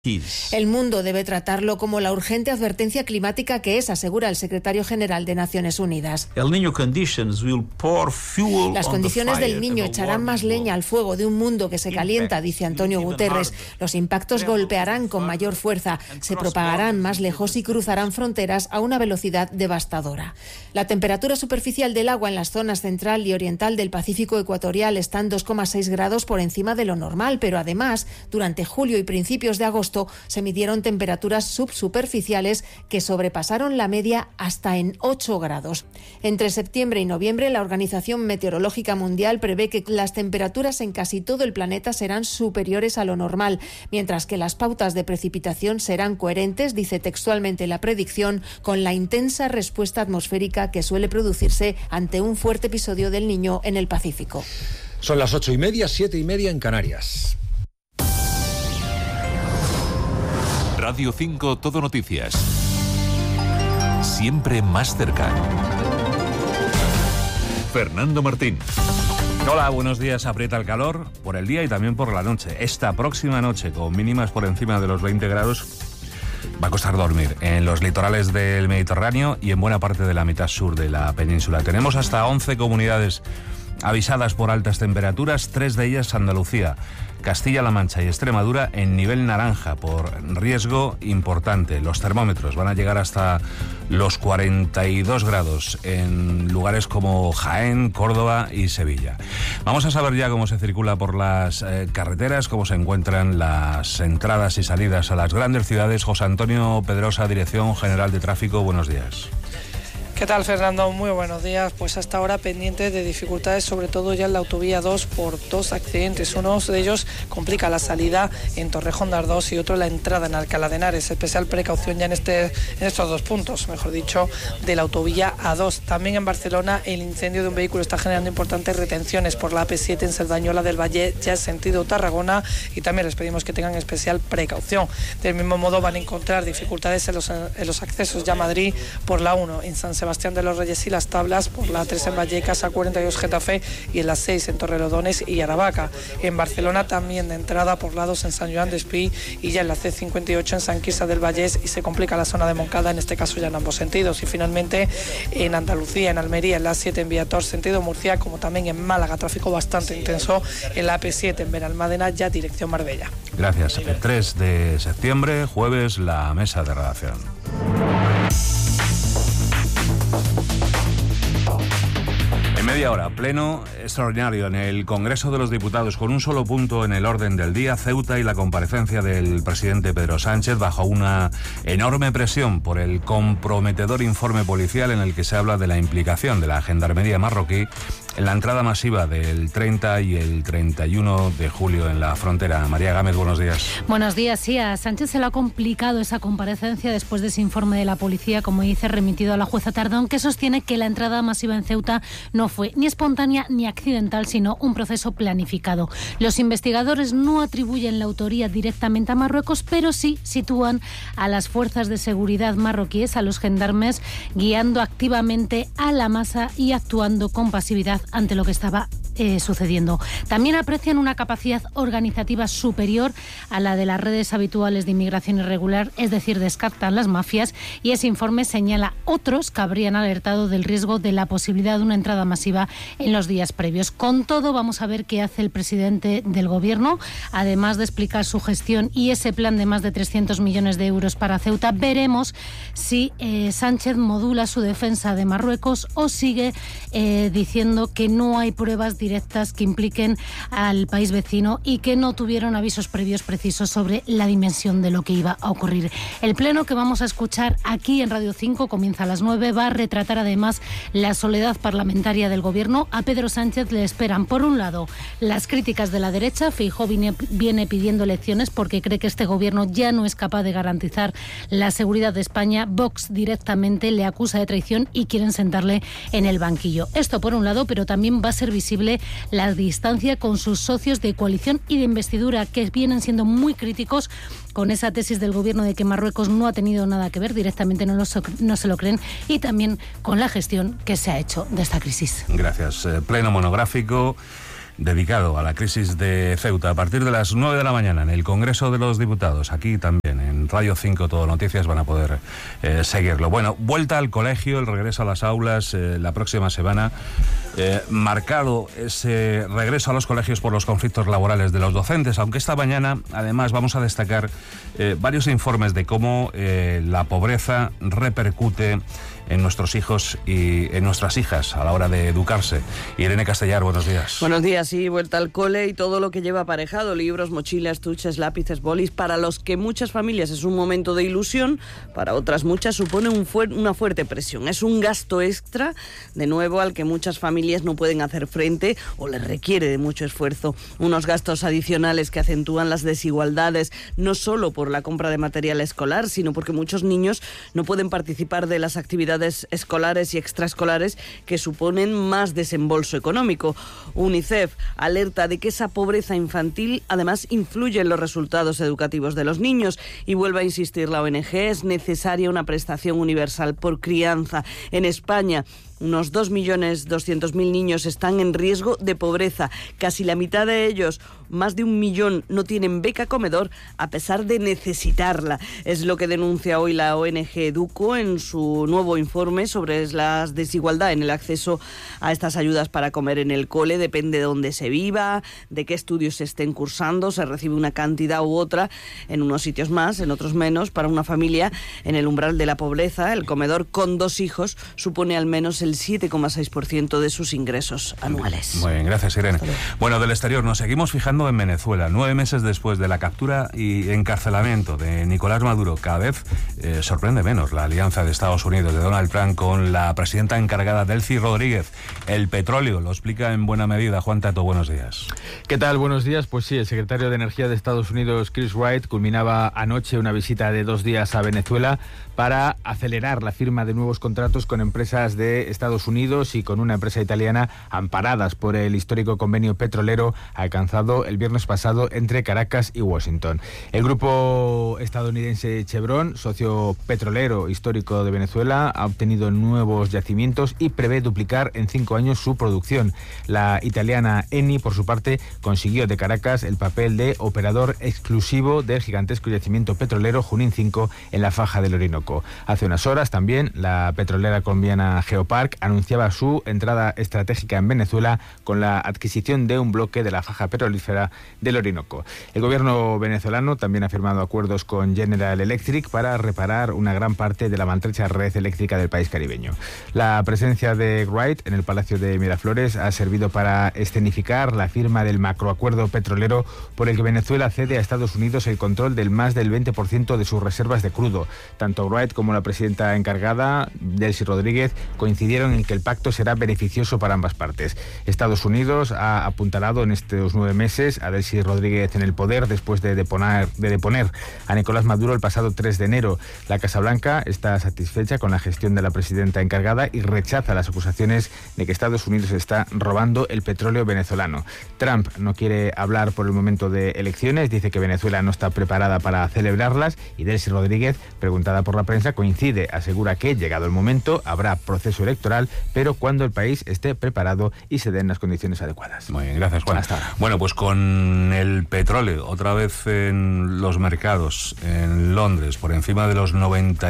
El mundo debe tratarlo como la urgente advertencia climática que es, asegura el secretario general de Naciones Unidas. Las condiciones del Niño echarán más leña al fuego de un mundo que se calienta, dice Antonio Guterres. Los impactos golpearán con mayor fuerza, se propagarán más lejos y cruzarán fronteras a una velocidad devastadora. La temperatura superficial del agua en las zonas central y oriental del Pacífico ecuatorial está en 2,6 grados por encima de lo normal, pero además, durante julio y principios de agosto, se midieron temperaturas subsuperficiales que sobrepasaron la media hasta en 8 grados. Entre septiembre y noviembre, la Organización Meteorológica Mundial prevé que las temperaturas en casi todo el planeta serán superiores a lo normal, mientras que las pautas de precipitación serán coherentes, dice textualmente la predicción, con la intensa respuesta atmosférica que suele producirse ante un fuerte episodio del Niño en el Pacífico. Son las 8:30, 7:30 en Canarias. Radio 5 Todo Noticias. Siempre más cerca. Fernando Martín. Hola, buenos días. Aprieta el calor por el día y también por la noche. Esta próxima noche, con mínimas por encima de los 20 grados, va a costar dormir en los litorales del Mediterráneo y en buena parte de la mitad sur de la península. Tenemos hasta 11 comunidades avisadas por altas temperaturas, 3 de ellas Andalucía, Castilla-La Mancha y Extremadura en nivel naranja por riesgo importante. Los termómetros van a llegar hasta los 42 grados en lugares como Jaén, Córdoba y Sevilla. Vamos a saber ya cómo se circula por las carreteras, cómo se encuentran las entradas y salidas a las grandes ciudades. José Antonio Pedrosa, Dirección General de Tráfico, buenos días. ¿Qué tal, Fernando? Muy buenos días. Pues hasta ahora pendiente de dificultades, sobre todo ya en la autovía 2 por 2 accidentes. Uno de ellos complica la salida en Torrejón de Ardoz y otro la entrada en Alcalá de Henares. Especial precaución ya en estos 2 puntos, mejor dicho, de la autovía A2. También en Barcelona el incendio de un vehículo está generando importantes retenciones por la AP7 en Cerdañola del Valle, ya en sentido Tarragona, y también les pedimos que tengan especial precaución. Del mismo modo van a encontrar dificultades en los accesos ya a Madrid por la 1 en San Sebastián de los Reyes y Las Tablas, por la 3 en Vallecas, A42 Getafe y en la 6 en Torrelodones y Aravaca. En Barcelona también de entrada por la 2 en San Joan d'Espí y ya en la C58 en Sant Quirze del Vallès, y se complica la zona de Montcada, en este caso ya en ambos sentidos. Y finalmente en Andalucía, en Almería, en la 7 en Viator sentido Murcia, como también en Málaga, tráfico bastante intenso en la AP7 en Benalmádena, ya dirección Marbella. Gracias. El 3 de septiembre, jueves, la mesa de redacción. En media hora, pleno extraordinario en el Congreso de los Diputados, con un solo punto en el orden del día: Ceuta y la comparecencia del presidente Pedro Sánchez, bajo una enorme presión por el comprometedor informe policial en el que se habla de la implicación de la gendarmería marroquí en la entrada masiva del 30 y el 31 de julio en la frontera. María Gámez, buenos días. Buenos días. Sí, a Sánchez se le ha complicado esa comparecencia después de ese informe de la policía, como dice, remitido a la jueza Tardón, que sostiene que la entrada masiva en Ceuta no fue ni espontánea ni accidental, sino un proceso planificado. Los investigadores no atribuyen la autoría directamente a Marruecos, pero sí sitúan a las fuerzas de seguridad marroquíes, a los gendarmes, guiando activamente a la masa y actuando con pasividad ante lo que estaba sucediendo. También aprecian una capacidad organizativa superior a la de las redes habituales de inmigración irregular, es decir, descartan las mafias, y ese informe señala otros que habrían alertado del riesgo de la posibilidad de una entrada masiva en los días previos. Con todo, vamos a ver qué hace el presidente del Gobierno, además de explicar su gestión y ese plan de más de 300 millones de euros para Ceuta. Veremos si Sánchez modula su defensa de Marruecos o sigue diciendo que no hay pruebas directas que impliquen al país vecino y que no tuvieron avisos previos precisos sobre la dimensión de lo que iba a ocurrir. El pleno que vamos a escuchar aquí en Radio 5 comienza a las 9, va a retratar además la soledad parlamentaria del Gobierno. A Pedro Sánchez le esperan, por un lado, las críticas de la derecha. Feijóo viene pidiendo elecciones porque cree que este Gobierno ya no es capaz de garantizar la seguridad de España. Vox directamente le acusa de traición y quieren sentarle en el banquillo. Esto por un lado, pero también va a ser visible la distancia con sus socios de coalición y de investidura, que vienen siendo muy críticos con esa tesis del Gobierno de que Marruecos no ha tenido nada que ver, directamente no se lo creen, y también con la gestión que se ha hecho de esta crisis. Gracias. Pleno monográfico dedicado a la crisis de Ceuta a partir de las 9 de la mañana en el Congreso de los Diputados. Aquí también en Radio 5 Todo Noticias van a poder seguirlo. Bueno, vuelta al colegio, el regreso a las aulas la próxima semana. Marcado ese regreso a los colegios por los conflictos laborales de los docentes, aunque esta mañana además vamos a destacar varios informes de cómo la pobreza repercute en nuestros hijos y en nuestras hijas a la hora de educarse. Irene Castellar, buenos días. Buenos días, sí, vuelta al cole y todo lo que lleva aparejado, libros, mochilas, estuches, lápices, bolis, para los que muchas familias es un momento de ilusión, para otras muchas supone una fuerte presión. Es un gasto extra, de nuevo, al que muchas familias no pueden hacer frente o les requiere de mucho esfuerzo. Unos gastos adicionales que acentúan las desigualdades, no solo por la compra de material escolar, sino porque muchos niños no pueden participar de las actividades escolares y extraescolares que suponen más desembolso económico. UNICEF alerta de que esa pobreza infantil además influye en los resultados educativos de los niños y vuelve a insistir la ONG, es necesaria una prestación universal por crianza. En España, unos 2.200.000 niños están en riesgo de pobreza. Casi la mitad de ellos, más de 1 millón, no tienen beca comedor a pesar de necesitarla. Es lo que denuncia hoy la ONG Educo en su nuevo informe sobre la desigualdad en el acceso a estas ayudas para comer en el cole. Depende de dónde se viva, de qué estudios se estén cursando, se recibe una cantidad u otra, en unos sitios más, en otros menos. Para una familia en el umbral de la pobreza, el comedor con 2 hijos supone al menos el 7,6% de sus ingresos anuales. Muy bien, gracias, Irene. Bueno, del exterior nos seguimos fijando en Venezuela. 9 meses después de la captura y encarcelamiento de Nicolás Maduro, cada vez sorprende menos la alianza de Estados Unidos, de Donald Trump, con la presidenta encargada, Delcy Rodríguez. El petróleo lo explica en buena medida. Juan Tato, buenos días. ¿Qué tal? Buenos días. Pues sí, el secretario de Energía de Estados Unidos, Chris Wright, culminaba anoche una visita de 2 días a Venezuela para acelerar la firma de nuevos contratos con empresas de Estados Unidos y con una empresa italiana, amparadas por el histórico convenio petrolero alcanzado el viernes pasado entre Caracas y Washington. El grupo estadounidense Chevron, socio petrolero histórico de Venezuela, ha obtenido nuevos yacimientos y prevé duplicar en 5 años su producción. La italiana Eni, por su parte, consiguió de Caracas el papel de operador exclusivo del gigantesco yacimiento petrolero Junín 5 en la faja del Orinoco. Hace unas horas también la petrolera colombiana Geopark anunciaba su entrada estratégica en Venezuela con la adquisición de un bloque de la faja petrolífera del Orinoco. El gobierno venezolano también ha firmado acuerdos con General Electric para reparar una gran parte de la maltrecha red eléctrica del país caribeño. La presencia de Wright en el Palacio de Miraflores ha servido para escenificar la firma del macroacuerdo petrolero por el que Venezuela cede a Estados Unidos el control del más del 20% de sus reservas de crudo. Tanto Wright como la presidenta encargada, Delcy Rodríguez, coincidieron en que el pacto será beneficioso para ambas partes. Estados Unidos ha apuntalado en estos 9 meses a Delcy Rodríguez en el poder después de deponer a Nicolás Maduro el pasado 3 de enero. La Casa Blanca está satisfecha con la gestión de la presidenta encargada y rechaza las acusaciones de que Estados Unidos está robando el petróleo venezolano. Trump no quiere hablar por el momento de elecciones, dice que Venezuela no está preparada para celebrarlas y Delcy Rodríguez, preguntada por la prensa, coincide, asegura que, llegado el momento, habrá proceso electoral, pero cuando el país esté preparado y se den las condiciones adecuadas. Muy bien, gracias, Juan. Hasta ahora. Bueno, pues con el petróleo otra vez en los mercados, en Londres, por encima de los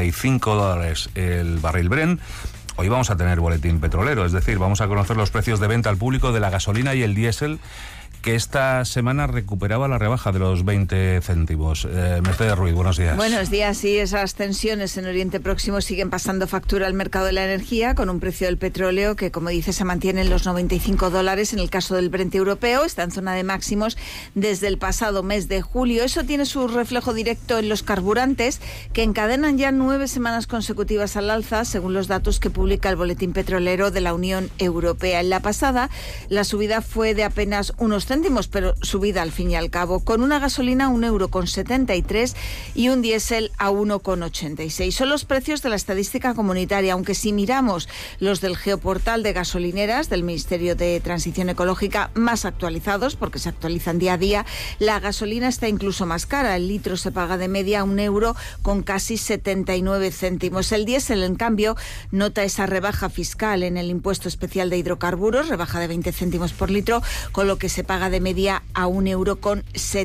$95 el barril Brent. Hoy vamos a tener boletín petrolero, es decir, vamos a conocer los precios de venta al público de la gasolina y el diésel, que esta semana recuperaba la rebaja de los 20 céntimos. Mercedes Ruiz, buenos días. Buenos días, sí, esas tensiones en Oriente Próximo siguen pasando factura al mercado de la energía, con un precio del petróleo que, como dice, se mantiene en los $95. En el caso del Brent europeo, está en zona de máximos desde el pasado mes de julio. Eso tiene su reflejo directo en los carburantes, que encadenan ya 9 semanas consecutivas al alza, según los datos que publica el Boletín Petrolero de la Unión Europea. En la pasada, la subida fue de apenas unos céntimos, pero subida al fin y al cabo, con una gasolina a 1,73 € y un diésel a 1,86. Son los precios de la estadística comunitaria, aunque si miramos los del geoportal de gasolineras del Ministerio de Transición Ecológica más actualizados, porque se actualizan día a día, la gasolina está incluso más cara. El litro se paga de media 1 € con casi 79 céntimos. El diésel, en cambio, nota esa rebaja fiscal en el impuesto especial de hidrocarburos, rebaja de 20 céntimos por litro, con lo que se paga de media a 1 € con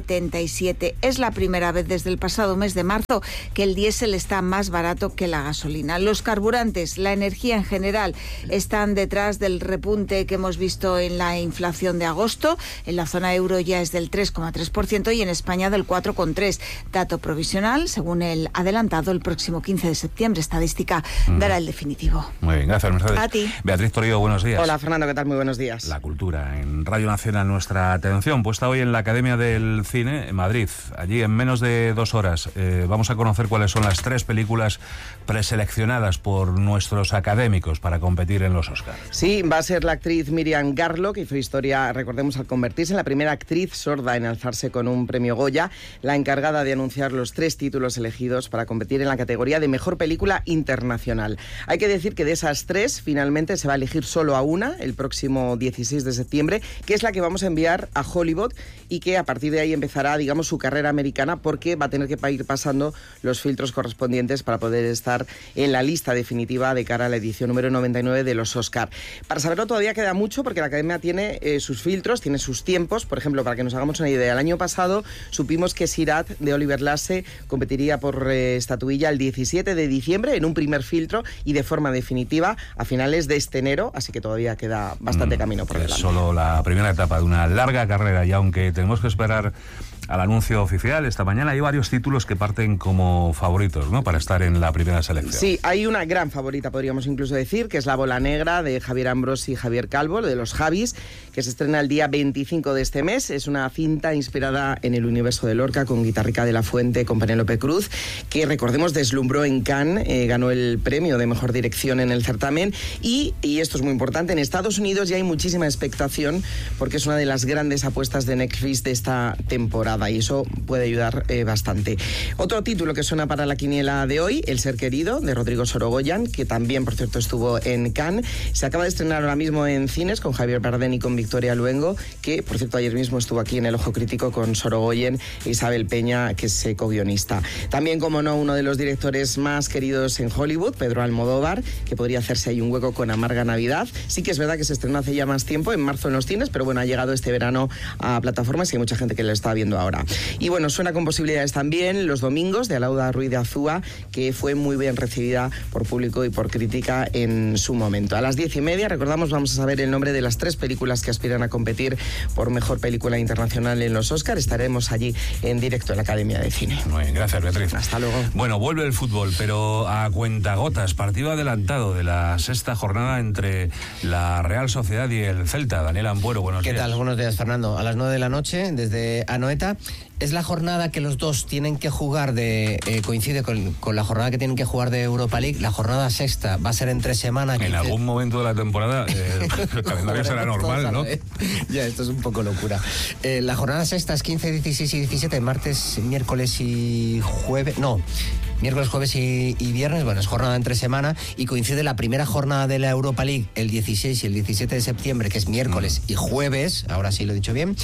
77. Es la primera vez desde el pasado mes de marzo que el diésel está más barato que la gasolina. Los carburantes, la energía en general, están detrás del repunte que hemos visto en la inflación de agosto. En la zona euro ya es del 3,3% y en España del 4,3%. Dato provisional, según el adelantado, el próximo 15 de septiembre. Estadística dará el definitivo. Muy bien, gracias, Mercedes. A ti. Beatriz Torillo, buenos días. Hola, Fernando, ¿qué tal? Muy buenos días. La cultura en Radio Nacional, nuestra atención puesta hoy en la Academia del Cine en Madrid. Allí, en menos de 2 horas, vamos a conocer cuáles son las 3 películas preseleccionadas por nuestros académicos para competir en los Oscars. Sí, va a ser la actriz Miriam Garlock, que hizo historia, recordemos, al convertirse en la primera actriz sorda en alzarse con un premio Goya, la encargada de anunciar los 3 títulos elegidos para competir en la categoría de Mejor Película Internacional. Hay que decir que de esas 3, finalmente se va a elegir solo a una, el próximo 16 de septiembre, que es la que vamos a enviar a Hollywood y que a partir de ahí empezará, digamos, su carrera americana, porque va a tener que ir pasando los filtros correspondientes para poder estar en la lista definitiva de cara a la edición número 99 de los Oscar. Para saberlo todavía queda mucho, porque la Academia tiene sus filtros, tiene sus tiempos. Por ejemplo, para que nos hagamos una idea, el año pasado supimos que Sirat, de Oliver Lasse, competiría por estatuilla el 17 de diciembre en un primer filtro y de forma definitiva a finales de este enero, así que todavía queda bastante camino por delante. Solo la primera etapa de una larga carrera, y aunque tenemos que esperar al anuncio oficial esta mañana, hay varios títulos que parten como favoritos, ¿no?, para estar en la primera selección. Sí, hay una gran favorita, podríamos incluso decir, que es La Bola Negra, de Javier Ambrosi y Javier Calvo, de los Javis, que se estrena el día 25 de este mes. Es una cinta inspirada en el universo de Lorca, con Guitarrica de la Fuente, con Penélope Cruz, que, recordemos, deslumbró en Cannes, ganó el premio de Mejor Dirección en el certamen, y esto es muy importante, en Estados Unidos ya hay muchísima expectación, porque es una de las grandes apuestas de Netflix de esta temporada, y eso puede ayudar bastante. Otro título que suena para la quiniela de hoy, El Ser Querido, de Rodrigo Sorogoyan, que también, por cierto, estuvo en Cannes. Se acaba de estrenar ahora mismo en cines con Javier Bardem y con Victoria Luengo, que, por cierto, ayer mismo estuvo aquí en El Ojo Crítico con Sorogoyen e Isabel Peña, que es co-guionista. También, como no, uno de los directores más queridos en Hollywood, Pedro Almodóvar, que podría hacerse ahí un hueco con Amarga Navidad. Sí que es verdad que se estrenó hace ya más tiempo, en marzo en los cines, pero bueno, ha llegado este verano a plataformas y hay mucha gente que lo está viendo ahora. Y bueno, suena con posibilidades también Los Domingos, de Alauda Ruiz de Azúa, que fue muy bien recibida por público y por crítica en su momento. A las 10:30, recordamos, vamos a saber el nombre de las 3 películas que aspiran a competir por Mejor Película Internacional en los Oscar. Estaremos allí en directo en la Academia de Cine. Muy bien, gracias, Beatriz. Hasta luego. Bueno, vuelve el fútbol, pero a cuentagotas. Partido adelantado de la 6ª jornada entre la Real Sociedad y el Celta. Daniel Ampuero, buenos días. ¿Qué tal? Buenos días, Fernando. A las 9 de la noche, desde Anoeta. Es la jornada que los dos tienen que jugar coincide con la jornada que tienen que jugar de Europa League. La jornada 6ª va a ser entre semana. En algún momento de la temporada el calendario será normal, ¿no? Ya, esto es un poco locura. La jornada 6ª es 15, 16 y 17, martes, miércoles y jueves. No, miércoles, jueves y viernes. Bueno, es jornada entre semana y coincide la primera jornada de la Europa League el 16 y el 17 de septiembre, que es miércoles y jueves. Ahora sí lo he dicho bien.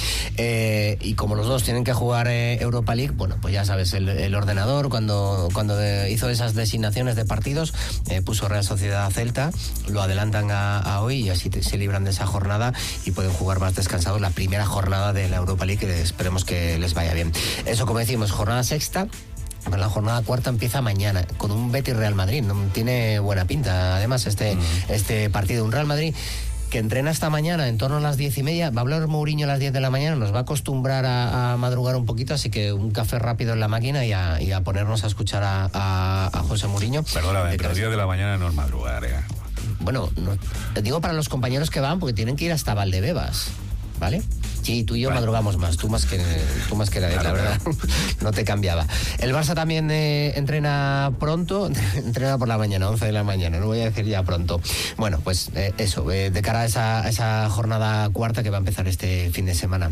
Y como los dos tienen que jugar Europa League, bueno, pues ya sabes, el ordenador cuando hizo esas designaciones de partidos, puso Real Sociedad Celta, lo adelantan a hoy y así se libran de esa jornada y pueden jugar más descansados la primera jornada de la Europa League, que esperemos que les vaya bien. Eso, como decimos, jornada 6ª. La jornada 4ª empieza mañana con un Betis Real Madrid. No tiene buena pinta, además, este partido. Un Real Madrid que entrena esta mañana en torno a las 10:30. Va a hablar Mourinho a las 10 de la mañana. Nos va a acostumbrar a madrugar un poquito, así que un café rápido en la máquina y a ponernos a escuchar a José Mourinho. Perdóname, pero 10 de la mañana no es madrugar, ¿eh? Bueno, no, digo para los compañeros que van, porque tienen que ir hasta Valdebebas, ¿vale? Sí, tú y yo madrugamos más, tú más que nadie, la verdad. No te cambiaba. El Barça también entrena pronto, entrena por la mañana, 11 de la mañana, no voy a decir ya pronto. Bueno, pues eso, de cara a esa jornada 4ª que va a empezar este fin de semana.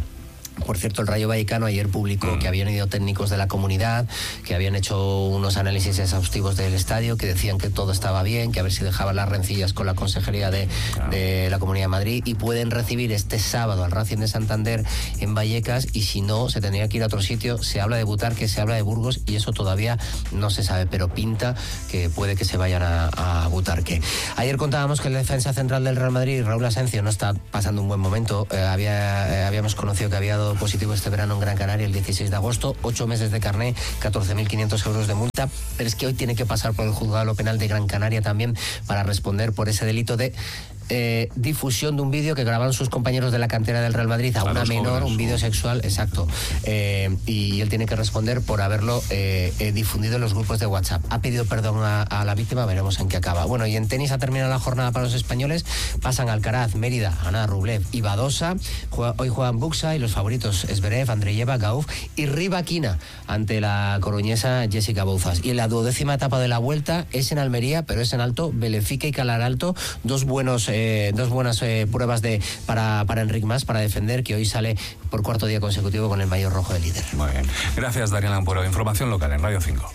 Por cierto, el Rayo Vallecano ayer publicó que habían ido técnicos de la comunidad, que habían hecho unos análisis exhaustivos del estadio, que decían que todo estaba bien, que a ver si dejaban las rencillas con la Consejería de la Comunidad de Madrid, y pueden recibir este sábado al Racing de Santander en Vallecas, y si no, se tendría que ir a otro sitio. Se habla de Butarque, se habla de Burgos, y eso todavía no se sabe, pero pinta que puede que se vayan a Butarque. Ayer contábamos que el defensa central del Real Madrid, Raúl Asencio, no está pasando un buen momento. Habíamos conocido que había dado positivo este verano en Gran Canaria el 16 de agosto, 8 meses de carné, 14.500 euros de multa, pero es que hoy tiene que pasar por el juzgado penal de Gran Canaria también para responder por ese delito de difusión de un vídeo que grabaron sus compañeros de la cantera del Real Madrid a una menor, un vídeo sexual, exacto, y él tiene que responder por haberlo difundido en los grupos de WhatsApp. Ha pedido perdón a la víctima, veremos en qué acaba. Bueno, y en tenis ha terminado la jornada para los españoles, pasan Alcaraz, Mérida, Ana Rublev y Badosa, hoy juegan Buxa y los favoritos Zverev, Andreyeva, Gauff y Rivaquina ante la coruñesa Jessica Bouzas. Y en la 12ª etapa de la Vuelta es en Almería, pero es en alto, Belefica y Calaralto, dos buenas pruebas para Enric Mas, para defender, que hoy sale por cuarto día consecutivo con el maillot rojo de líder. Muy bien. Gracias, Daniel Ampuero. Información local en Radio 5.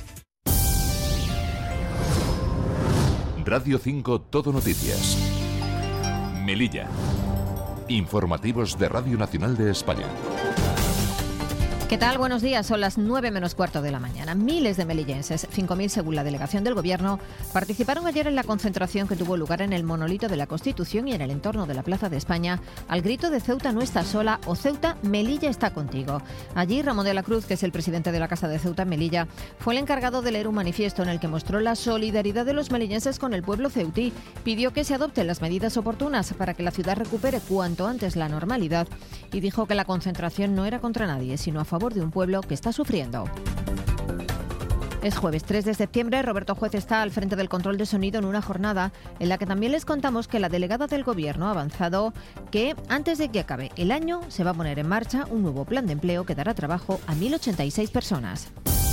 Radio 5 Todo Noticias. Melilla. Informativos de Radio Nacional de España. ¿Qué tal? Buenos días. Son las 9 menos cuarto de la mañana. Miles de melillenses, 5.000 según la delegación del Gobierno, participaron ayer en la concentración que tuvo lugar en el monolito de la Constitución y en el entorno de la Plaza de España, al grito de Ceuta no está sola o Ceuta, Melilla está contigo. Allí Ramón de la Cruz, que es el presidente de la Casa de Ceuta en Melilla, fue el encargado de leer un manifiesto en el que mostró la solidaridad de los melillenses con el pueblo ceutí. Pidió que se adopten las medidas oportunas para que la ciudad recupere cuanto antes la normalidad y dijo que la concentración no era contra nadie, sino a favor de un pueblo que está sufriendo. Es jueves 3 de septiembre, Roberto Juez está al frente del control de sonido en una jornada en la que también les contamos que la delegada del Gobierno ha avanzado que antes de que acabe el año se va a poner en marcha un nuevo plan de empleo que dará trabajo a 1.086 personas.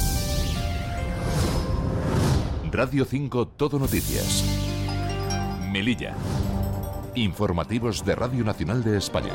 Radio 5 Todo Noticias. Melilla. Informativos de Radio Nacional de España.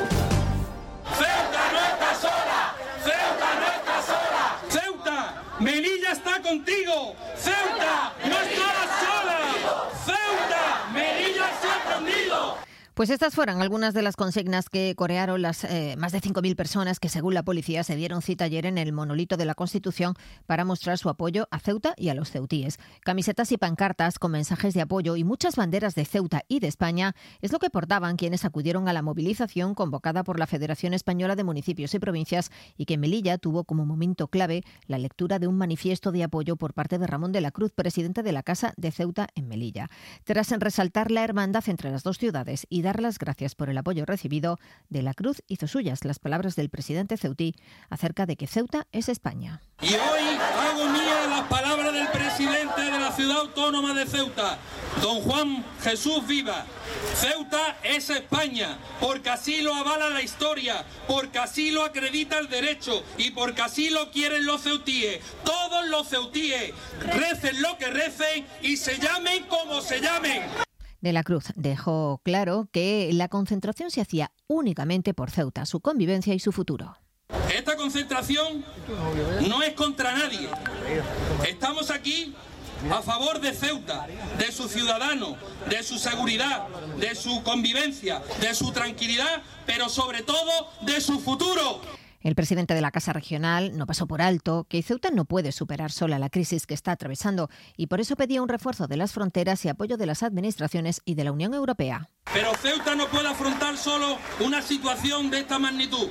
Melilla está contigo. Ceuta no estará sola. Ceuta, Melilla se ha prendido. Pues estas fueron algunas de las consignas que corearon las más de 5.000 personas que, según la policía, se dieron cita ayer en el monolito de la Constitución para mostrar su apoyo a Ceuta y a los ceutíes. Camisetas y pancartas con mensajes de apoyo y muchas banderas de Ceuta y de España es lo que portaban quienes acudieron a la movilización convocada por la Federación Española de Municipios y Provincias y que en Melilla tuvo como momento clave la lectura de un manifiesto de apoyo por parte de Ramón de la Cruz, presidente de la Casa de Ceuta en Melilla. Tras resaltar la hermandad entre las dos ciudades y dar las gracias por el apoyo recibido, de la Cruz hizo suyas las palabras del presidente ceutí acerca de que Ceuta es España. Y hoy hago mía las palabras del presidente de la ciudad autónoma de Ceuta, don Juan Jesús Viva. Ceuta es España, porque así lo avala la historia, porque así lo acredita el derecho y porque así lo quieren los ceutíes. Todos los ceutíes, recen lo que recen y se llamen como se llamen. De la Cruz dejó claro que la concentración se hacía únicamente por Ceuta, su convivencia y su futuro. Esta concentración no es contra nadie. Estamos aquí a favor de Ceuta, de sus ciudadanos, de su seguridad, de su convivencia, de su tranquilidad, pero sobre todo de su futuro. El presidente de la Casa Regional no pasó por alto que Ceuta no puede superar sola la crisis que está atravesando y por eso pedía un refuerzo de las fronteras y apoyo de las administraciones y de la Unión Europea. Pero Ceuta no puede afrontar solo una situación de esta magnitud.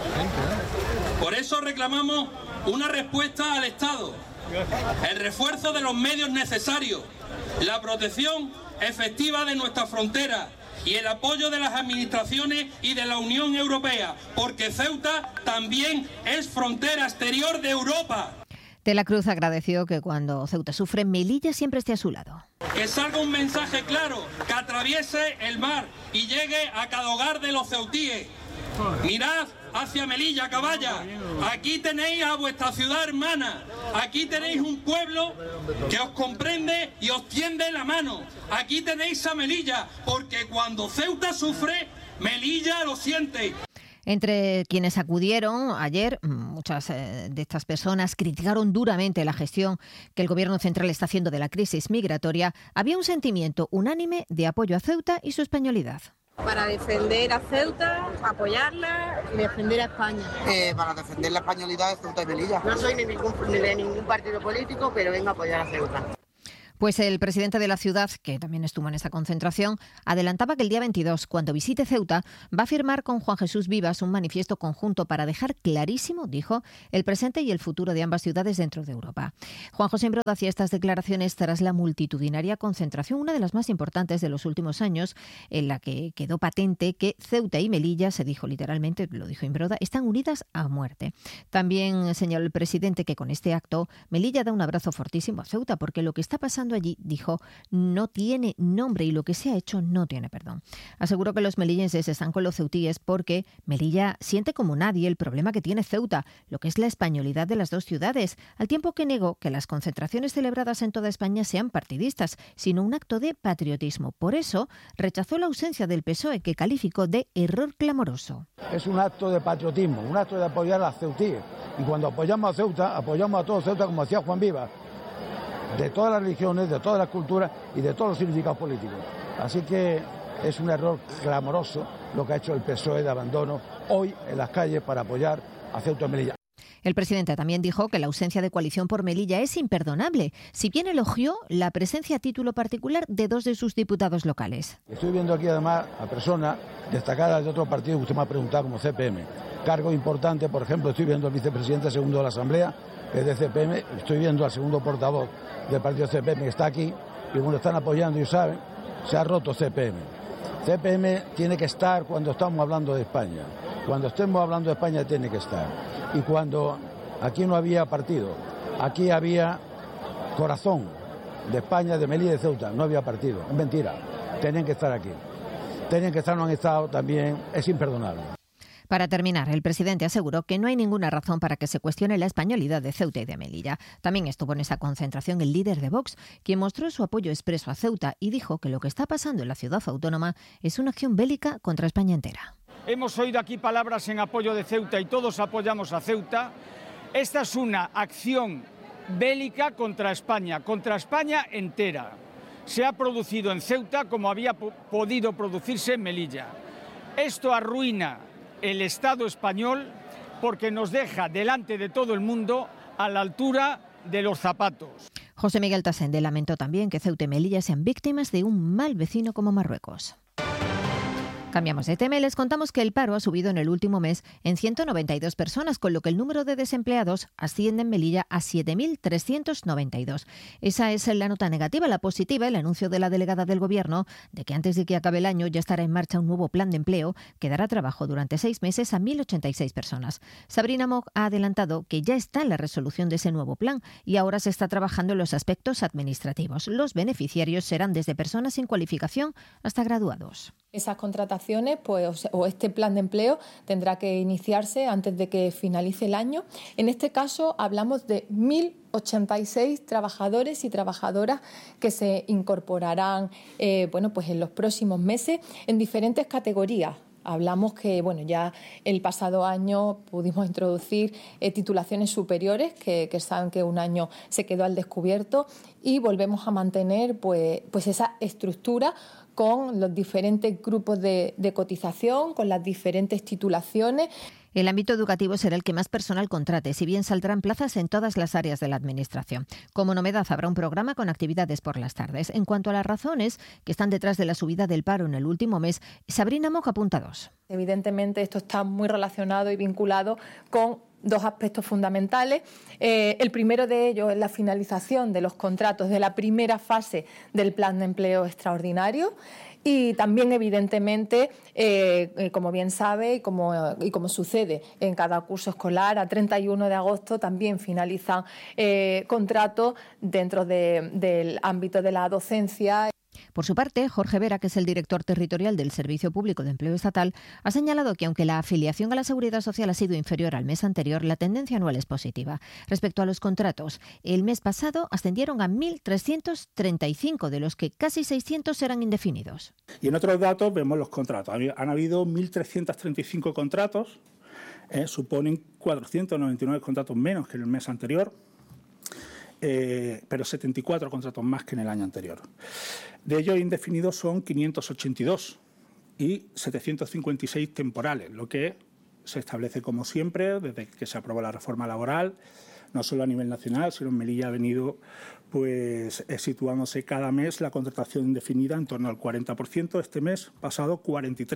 Por eso reclamamos una respuesta al Estado, el refuerzo de los medios necesarios, la protección efectiva de nuestras fronteras y el apoyo de las administraciones y de la Unión Europea, porque Ceuta también es frontera exterior de Europa. De la Cruz agradeció que cuando Ceuta sufre, Melilla siempre esté a su lado. Que salga un mensaje claro, que atraviese el mar y llegue a cada hogar de los ceutíes. Mirad hacia Melilla, Caballa. Aquí tenéis a vuestra ciudad hermana. Aquí tenéis un pueblo que os comprende y os tiende la mano. Aquí tenéis a Melilla, porque cuando Ceuta sufre, Melilla lo siente. Entre quienes acudieron ayer, muchas de estas personas criticaron duramente la gestión que el Gobierno central está haciendo de la crisis migratoria. Había un sentimiento unánime de apoyo a Ceuta y su españolidad. Para defender a Ceuta, apoyarla y defender a España. Para defender la españolidad de Ceuta y Melilla. No soy de ningún partido político, pero vengo a apoyar a Ceuta. Pues el presidente de la ciudad, que también estuvo en esa concentración, adelantaba que el día 22, cuando visite Ceuta, va a firmar con Juan Jesús Vivas un manifiesto conjunto para dejar clarísimo, dijo, el presente y el futuro de ambas ciudades dentro de Europa. Juan José Imbroda hacía estas declaraciones tras la multitudinaria concentración, una de las más importantes de los últimos años, en la que quedó patente que Ceuta y Melilla, se dijo literalmente, lo dijo Imbroda, están unidas a muerte. También señaló el presidente que con este acto Melilla da un abrazo fortísimo a Ceuta, porque lo que está pasando allí, dijo, no tiene nombre y lo que se ha hecho no tiene perdón. Aseguró que los melillenses están con los ceutíes porque Melilla siente como nadie el problema que tiene Ceuta, lo que es la españolidad de las dos ciudades, al tiempo que negó que las concentraciones celebradas en toda España sean partidistas, sino un acto de patriotismo. Por eso, rechazó la ausencia del PSOE, que calificó de error clamoroso. Es un acto de patriotismo, un acto de apoyar a ceutíes. Y cuando apoyamos a Ceuta, apoyamos a todo Ceuta, como decía Juan Vivas, de todas las religiones, de todas las culturas y de todos los significados políticos. Así que es un error clamoroso lo que ha hecho el PSOE de abandono hoy en las calles para apoyar a Ceuta y Melilla. El presidente también dijo que la ausencia de coalición por Melilla es imperdonable, si bien elogió la presencia a título particular de dos de sus diputados locales. Estoy viendo aquí además a personas destacadas de otros partidos que usted me ha preguntado, como CPM. Cargo importante, por ejemplo, estoy viendo al vicepresidente segundo de la Asamblea, es de CPM, estoy viendo al segundo portavoz del partido CPM que está aquí, y bueno, están apoyando y saben, se ha roto CPM. CPM tiene que estar cuando estamos hablando de España. Cuando estemos hablando de España tiene que estar. Y cuando aquí no había partido, aquí había corazón de España, de Melilla y de Ceuta, no había partido. Es mentira, tenían que estar aquí. Tenían que estar, no han estado, también es imperdonable. Para terminar, el presidente aseguró que no hay ninguna razón para que se cuestione la españolidad de Ceuta y de Melilla. También estuvo en esa concentración el líder de Vox, quien mostró su apoyo expreso a Ceuta y dijo que lo que está pasando en la ciudad autónoma es una acción bélica contra España entera. Hemos oído aquí palabras en apoyo de Ceuta y todos apoyamos a Ceuta. Esta es una acción bélica contra España entera. Se ha producido en Ceuta como había podido producirse en Melilla. Esto arruina el Estado español porque nos deja delante de todo el mundo a la altura de los zapatos. José Miguel Tasende lamentó también que Ceuta y Melilla sean víctimas de un mal vecino como Marruecos. Cambiamos de tema y les contamos que el paro ha subido en el último mes en 192 personas, con lo que el número de desempleados asciende en Melilla a 7.392. Esa es la nota negativa. La positiva, el anuncio de la delegada del Gobierno de que antes de que acabe el año ya estará en marcha un nuevo plan de empleo que dará trabajo durante 6 meses a 1.086 personas. Sabrina Mock ha adelantado que ya está la resolución de ese nuevo plan y ahora se está trabajando en los aspectos administrativos. Los beneficiarios serán desde personas sin cualificación hasta graduados. Esas contrataciones, pues, o este plan de empleo tendrá que iniciarse antes de que finalice el año. En este caso hablamos de 1.086 trabajadores y trabajadoras que se incorporarán pues en los próximos meses en diferentes categorías. Hablamos que ya el pasado año pudimos introducir titulaciones superiores, que saben que un año se quedó al descubierto, y volvemos a mantener pues esa estructura con los diferentes grupos de cotización, con las diferentes titulaciones. El ámbito educativo será el que más personal contrate, si bien saldrán plazas en todas las áreas de la Administración. Como novedad, habrá un programa con actividades por las tardes. En cuanto a las razones que están detrás de la subida del paro en el último mes, Sabrina Mock apunta 2. Evidentemente, esto está muy relacionado y vinculado con 2 aspectos fundamentales. El primero de ellos es la finalización de los contratos de la primera fase del plan de empleo extraordinario. Y también, evidentemente, como bien sabe y como sucede en cada curso escolar, a 31 de agosto también finalizan contratos dentro del ámbito de la docencia. Por su parte, Jorge Vera, que es el director territorial del Servicio Público de Empleo Estatal, ha señalado que aunque la afiliación a la Seguridad Social ha sido inferior al mes anterior, la tendencia anual es positiva. Respecto a los contratos, el mes pasado ascendieron a 1.335, de los que casi 600 eran indefinidos. Y en otros datos vemos los contratos. Han habido 1.335 contratos, suponen 499 contratos menos que en el mes anterior, pero 74 contratos más que en el año anterior. De ellos indefinidos son 582 y 756 temporales, lo que se establece como siempre desde que se aprobó la reforma laboral, no solo a nivel nacional, sino en Melilla ha venido situándose cada mes la contratación indefinida en torno al 40%. Este mes pasado,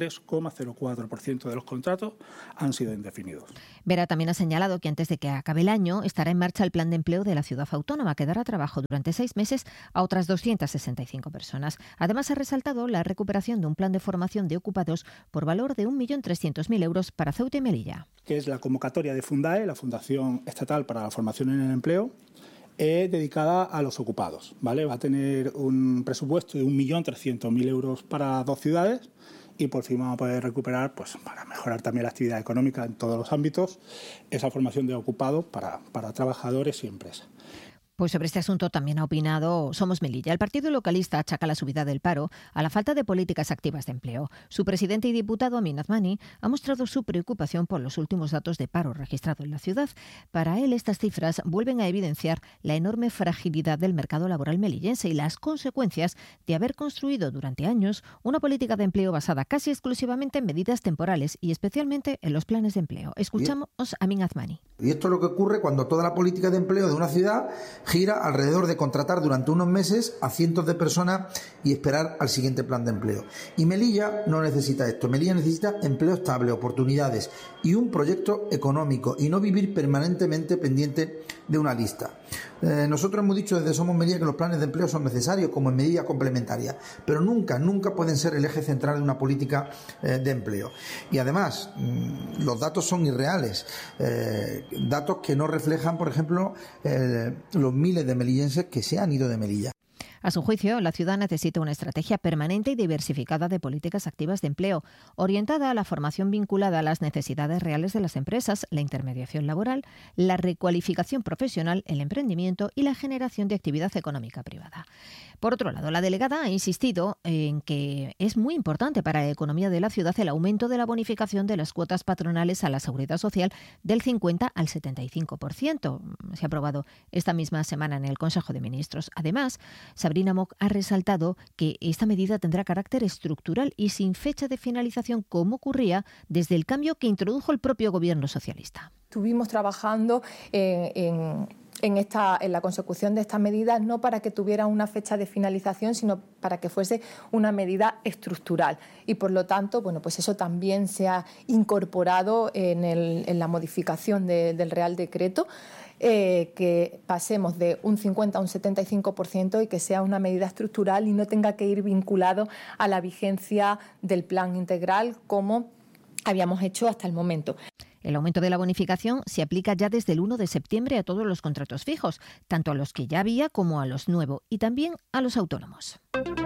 43,04% de los contratos han sido indefinidos. Vera también ha señalado que antes de que acabe el año estará en marcha el plan de empleo de la ciudad autónoma, que dará trabajo durante 6 meses a otras 265 personas. Además, ha resaltado la recuperación de un plan de formación de ocupados por valor de 1.300.000 euros para Ceuta y Melilla. Que es la convocatoria de Fundae, la Fundación Estatal para la Formación en el Empleo, dedicada a los ocupados, ¿vale? Va a tener un presupuesto de 1.300.000 euros para 2 ciudades y por fin vamos a poder recuperar, pues para mejorar también la actividad económica en todos los ámbitos, esa formación de ocupados para trabajadores y empresas. Pues sobre este asunto también ha opinado Somos Melilla. El partido localista achaca la subida del paro a la falta de políticas activas de empleo. Su presidente y diputado, Amin Azmani, ha mostrado su preocupación por los últimos datos de paro registrado en la ciudad. Para él, estas cifras vuelven a evidenciar la enorme fragilidad del mercado laboral melillense y las consecuencias de haber construido durante años una política de empleo basada casi exclusivamente en medidas temporales y especialmente en los planes de empleo. Escuchamos a Amin Azmani. Y esto es lo que ocurre cuando toda la política de empleo de una ciudad gira alrededor de contratar durante unos meses a cientos de personas y esperar al siguiente plan de empleo. Y Melilla no necesita esto. Melilla necesita empleo estable, oportunidades y un proyecto económico y no vivir permanentemente pendiente de una lista. Nosotros hemos dicho desde Somos Melilla que los planes de empleo son necesarios como medida complementaria, pero nunca pueden ser el eje central de una política de empleo. Y además, los datos son irreales, datos que no reflejan, por ejemplo, los miles de melillenses que se han ido de Melilla. A su juicio, la ciudad necesita una estrategia permanente y diversificada de políticas activas de empleo, orientada a la formación vinculada a las necesidades reales de las empresas, la intermediación laboral, la recualificación profesional, el emprendimiento y la generación de actividad económica privada. Por otro lado, la delegada ha insistido en que es muy importante para la economía de la ciudad el aumento de la bonificación de las cuotas patronales a la Seguridad Social del 50 al 75%. Se ha aprobado esta misma semana en el Consejo de Ministros. Además, Sabrina Mock ha resaltado que esta medida tendrá carácter estructural y sin fecha de finalización, como ocurría desde el cambio que introdujo el propio gobierno socialista. Estuvimos trabajando en la consecución de estas medidas, no para que tuviera una fecha de finalización, sino para que fuese una medida estructural. Y por lo tanto, bueno, pues eso también se ha incorporado en la modificación del Real Decreto, que pasemos de un 50 a un 75% y que sea una medida estructural y no tenga que ir vinculado a la vigencia del plan integral como habíamos hecho hasta el momento. El aumento de la bonificación se aplica ya desde el 1 de septiembre a todos los contratos fijos, tanto a los que ya había como a los nuevos y también a los autónomos.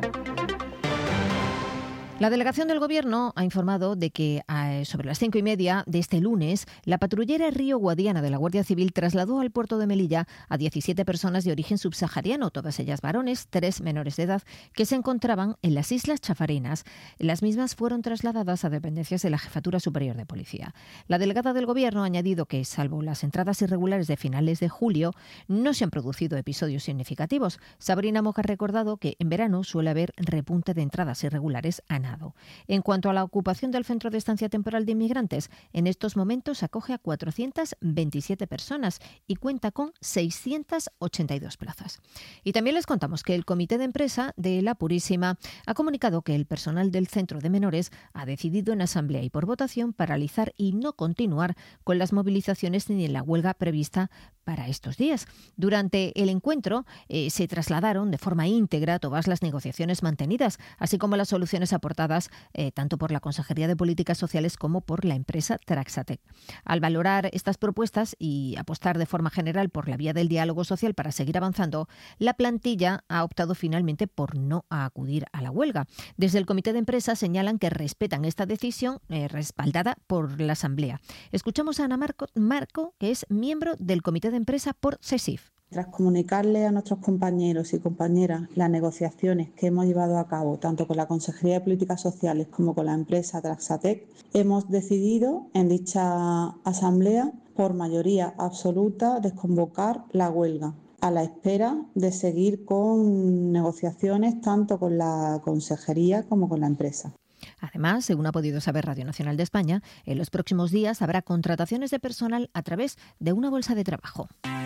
La delegación del Gobierno ha informado de que sobre las 5:30 de este lunes, la patrullera Río Guadiana de la Guardia Civil trasladó al puerto de Melilla a 17 personas de origen subsahariano, todas ellas varones, 3 menores de edad, que se encontraban en las Islas Chafarinas. Las mismas fueron trasladadas a dependencias de la Jefatura Superior de Policía. La delegada del Gobierno ha añadido que, salvo las entradas irregulares de finales de julio, no se han producido episodios significativos. Sabrina Mock ha recordado que en verano suele haber repunte de entradas irregulares a nada. En cuanto a la ocupación del Centro de Estancia Temporal de Inmigrantes, en estos momentos acoge a 427 personas y cuenta con 682 plazas. Y también les contamos que el Comité de Empresa de La Purísima ha comunicado que el personal del Centro de Menores ha decidido en asamblea y por votación paralizar y no continuar con las movilizaciones ni en la huelga prevista para estos días. Durante el encuentro se trasladaron de forma íntegra todas las negociaciones mantenidas, así como las soluciones aportadas tanto por la Consejería de Políticas Sociales como por la empresa Traxatec. Al valorar estas propuestas y apostar de forma general por la vía del diálogo social para seguir avanzando, la plantilla ha optado finalmente por no acudir a la huelga. Desde el Comité de Empresa señalan que respetan esta decisión respaldada por la Asamblea. Escuchamos a Ana Marco, que es miembro del Comité de Empresa por CESIF. Tras comunicarle a nuestros compañeros y compañeras las negociaciones que hemos llevado a cabo tanto con la Consejería de Políticas Sociales como con la empresa Traxatec, hemos decidido en dicha asamblea, por mayoría absoluta, desconvocar la huelga, a la espera de seguir con negociaciones tanto con la Consejería como con la empresa. Además, según ha podido saber Radio Nacional de España, en los próximos días habrá contrataciones de personal a través de una bolsa de trabajo.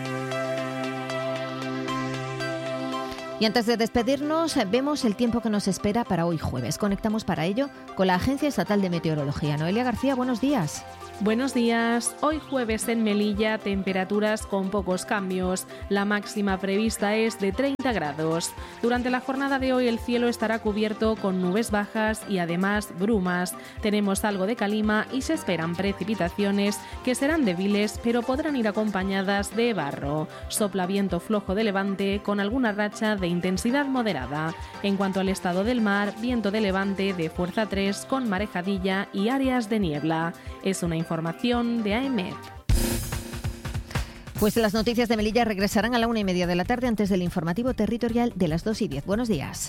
Y antes de despedirnos, vemos el tiempo que nos espera para hoy jueves. Conectamos para ello con la Agencia Estatal de Meteorología. Noelia García, buenos días. Buenos días. Hoy jueves en Melilla, temperaturas con pocos cambios. La máxima prevista es de 30 grados. Durante la jornada de hoy el cielo estará cubierto con nubes bajas y además brumas. Tenemos algo de calima y se esperan precipitaciones que serán débiles pero podrán ir acompañadas de barro. Sopla viento flojo de levante con alguna racha de intensidad moderada. En cuanto al estado del mar, viento de levante de fuerza 3 con marejadilla y áreas de niebla. Es una información de AEMET. Pues las noticias de Melilla regresarán a la 1:30 de la tarde antes del informativo territorial de las 2:10. Buenos días.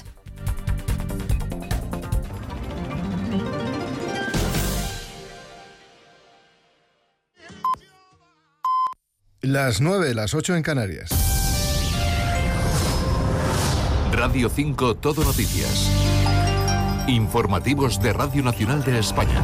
Las 9, las 8 en Canarias. Radio 5 Todo Noticias. Informativos de Radio Nacional de España.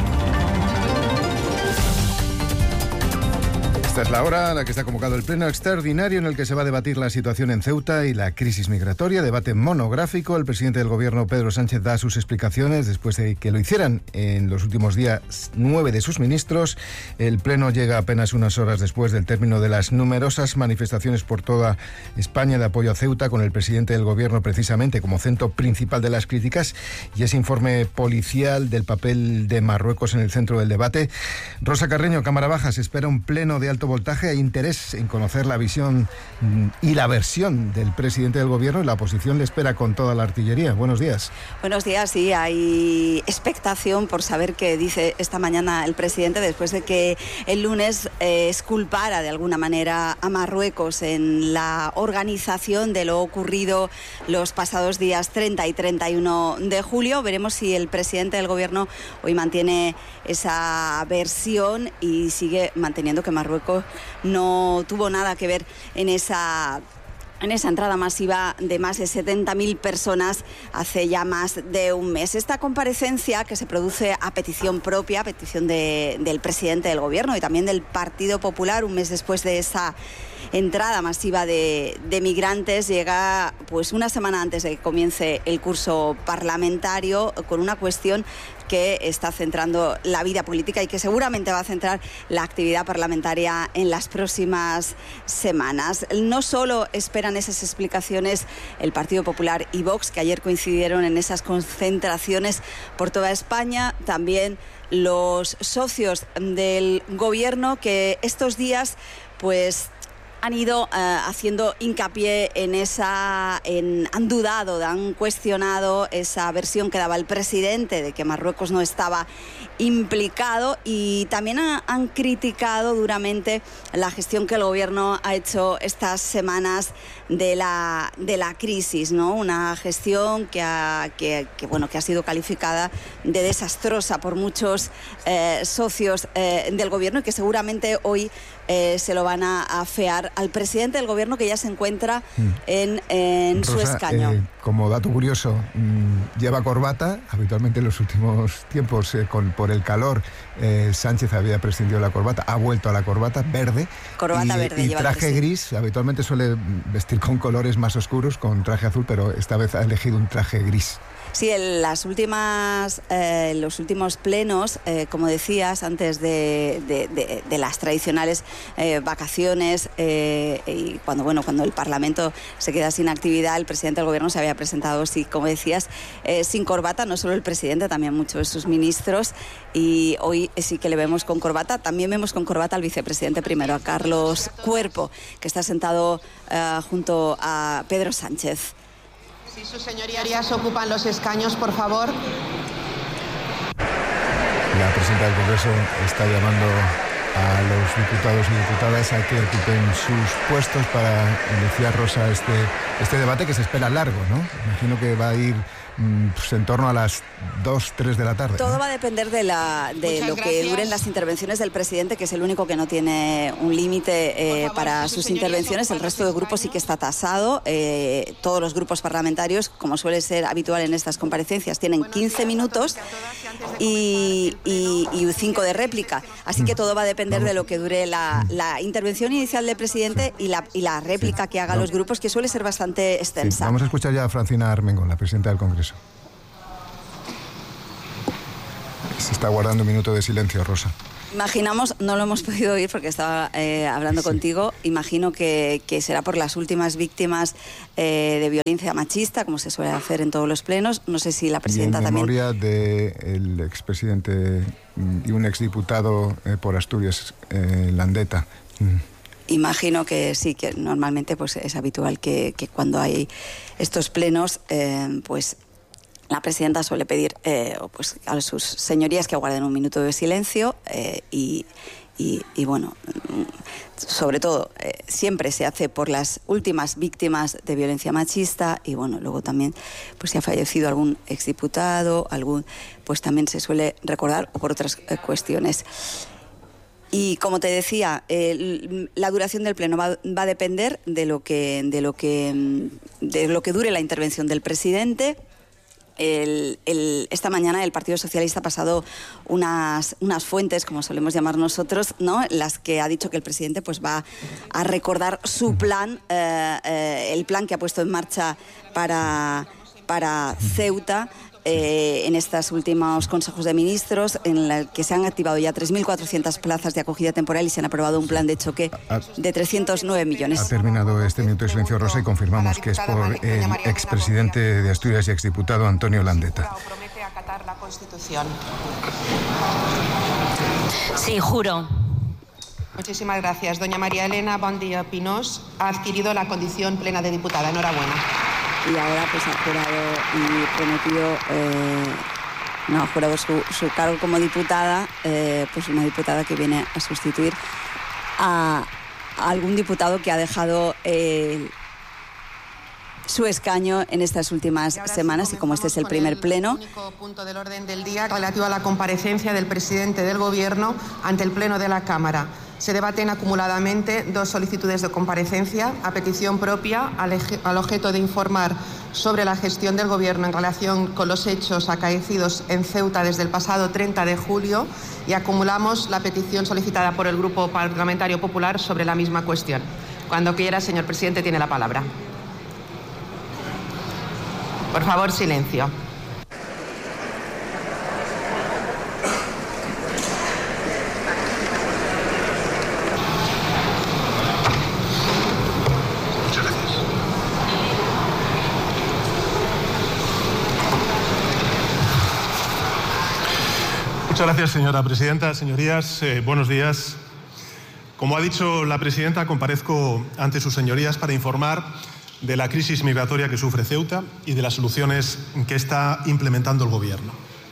Esta es la hora a la que está convocado el pleno extraordinario en el que se va a debatir la situación en Ceuta y la crisis migratoria. Debate monográfico. El presidente del Gobierno, Pedro Sánchez, da sus explicaciones después de que lo hicieran en los últimos días 9 de sus ministros. El pleno llega apenas unas horas después del término de las numerosas manifestaciones por toda España de apoyo a Ceuta, con el presidente del Gobierno precisamente como centro principal de las críticas, y ese informe policial del papel de Marruecos en el centro del debate. Rosa Carreño, Cámara Baja, se espera un pleno de alto voltaje. Hay interés en conocer la visión y la versión del presidente del Gobierno, y la oposición le espera con toda la artillería. Buenos días. Buenos días, sí, hay expectación por saber qué dice esta mañana el presidente después de que el lunes exculpara de alguna manera a Marruecos en la organización de lo ocurrido los pasados días 30 y 31 de julio. Veremos si el presidente del Gobierno hoy mantiene esa versión y sigue manteniendo que Marruecos no tuvo nada que ver en esa entrada masiva de más de 70.000 personas hace ya más de un mes. Esta comparecencia, que se produce a petición propia, a petición del presidente del Gobierno y también del Partido Popular, un mes después de esa entrada masiva de migrantes, llega pues una semana antes de que comience el curso parlamentario, con una cuestión que está centrando la vida política y que seguramente va a centrar la actividad parlamentaria en las próximas semanas. No solo esperan esas explicaciones el Partido Popular y Vox, que ayer coincidieron en esas concentraciones por toda España, también los socios del Gobierno, que estos días pues han ido haciendo hincapié han dudado, han cuestionado esa versión que daba el presidente de que Marruecos no estaba implicado, y también han criticado duramente la gestión que el Gobierno ha hecho estas semanas de la crisis, ¿no? Una gestión que ha sido calificada de desastrosa por muchos socios del Gobierno, y que seguramente hoy se lo van a afear al presidente del Gobierno, que ya se encuentra en Rosa, su escaño. Como dato curioso, lleva corbata. Habitualmente en los últimos tiempos, por el calor, Sánchez había prescindido de la corbata, ha vuelto a la corbata verde. Corbata verde. Y traje gris. Habitualmente suele vestir con colores más oscuros, con traje azul, pero esta vez ha elegido un traje gris. Sí, en los últimos plenos, como decías, antes de las tradicionales vacaciones, y cuando el Parlamento se queda sin actividad, el presidente del Gobierno se había presentado, sí, como decías, sin corbata, no solo el presidente, también muchos de sus ministros, y hoy sí que le vemos con corbata. También vemos con corbata al vicepresidente primero, a Carlos Cuerpo, que está sentado junto a Pedro Sánchez. Si sus señorías ocupan los escaños, por favor. La presidenta del Congreso está llamando a los diputados y diputadas a que ocupen sus puestos para iniciar, Rosa, este debate que se espera largo, ¿no? Imagino que va a ir en torno a las 2, 3 de la tarde. Todo va a depender de lo que duren las intervenciones del presidente, que es el único que no tiene un límite para sus intervenciones. El resto de grupos sí que está tasado. Todos los grupos parlamentarios, como suele ser habitual en estas comparecencias, tienen 15 minutos y 5 de réplica. Así que todo va a depender de lo que dure la intervención inicial del presidente y la réplica que haga los grupos, que suele ser bastante extensa. Sí, vamos a escuchar ya a Francina Armengol, la presidenta del Congreso. Se está guardando un minuto de silencio, Rosa. Imaginamos, no lo hemos podido oír porque estaba hablando contigo, imagino que será por las últimas víctimas de violencia machista, como se suele hacer en todos los plenos. No sé si la presidenta también... Y en memoria del expresidente y un exdiputado por Asturias, Landeta. Imagino que sí, que normalmente pues es habitual que cuando hay estos plenos, pues la presidenta suele pedir pues a sus señorías que guarden un minuto de silencio y bueno, sobre todo siempre se hace por las últimas víctimas de violencia machista y bueno, luego también pues si ha fallecido algún exdiputado, pues también se suele recordar o por otras cuestiones. Y como te decía, la duración del pleno va a depender de lo que dure la intervención del presidente. Esta mañana el Partido Socialista ha pasado unas fuentes, como solemos llamar nosotros, ¿no?, las que ha dicho que el presidente pues va a recordar su plan, el plan que ha puesto en marcha para Ceuta. En estos últimos consejos de ministros, en el que se han activado ya 3.400 plazas de acogida temporal y se han aprobado un plan de choque de 309 millones. Ha terminado este minuto de silencio, Rosa, y confirmamos que es por el expresidente de Asturias y exdiputado Antonio Landeta. ¿Promete acatar la Constitución? Sí, juro. Muchísimas gracias. Doña María Elena Bondia Pinós ha adquirido la condición plena de diputada. Enhorabuena. Y ahora pues ha jurado y prometido, ha jurado su cargo como diputada, pues una diputada que viene a sustituir a algún diputado que ha dejado su escaño en estas últimas semanas y como este es el primer pleno. El único punto del orden del día relativo a la comparecencia del presidente del Gobierno ante el Pleno de la Cámara. Se debaten acumuladamente 2 solicitudes de comparecencia a petición propia al objeto de informar sobre la gestión del Gobierno en relación con los hechos acaecidos en Ceuta desde el pasado 30 de julio y acumulamos la petición solicitada por el Grupo Parlamentario Popular sobre la misma cuestión. Cuando quiera, señor presidente, tiene la palabra. Por favor, silencio. Muchas gracias, señora presidenta. Señorías, buenos días. Como ha dicho la presidenta, comparezco ante sus señorías para informar de la crisis migratoria que sufre Ceuta y de las soluciones que está implementando el Gobierno.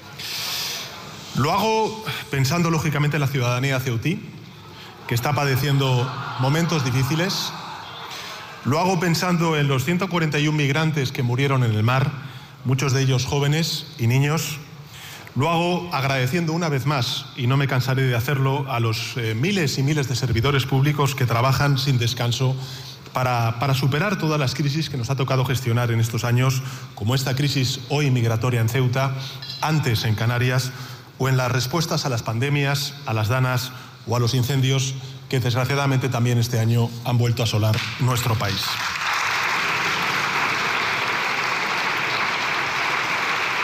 Lo hago pensando, lógicamente, en la ciudadanía ceutí, que está padeciendo momentos difíciles. Lo hago pensando en los 141 migrantes que murieron en el mar, muchos de ellos jóvenes y niños. Lo hago agradeciendo una vez más, y no me cansaré de hacerlo, a los miles y miles de servidores públicos que trabajan sin descanso para superar todas las crisis que nos ha tocado gestionar en estos años, como esta crisis hoy migratoria en Ceuta, antes en Canarias, o en las respuestas a las pandemias, a las danas o a los incendios que desgraciadamente también este año han vuelto a asolar nuestro país.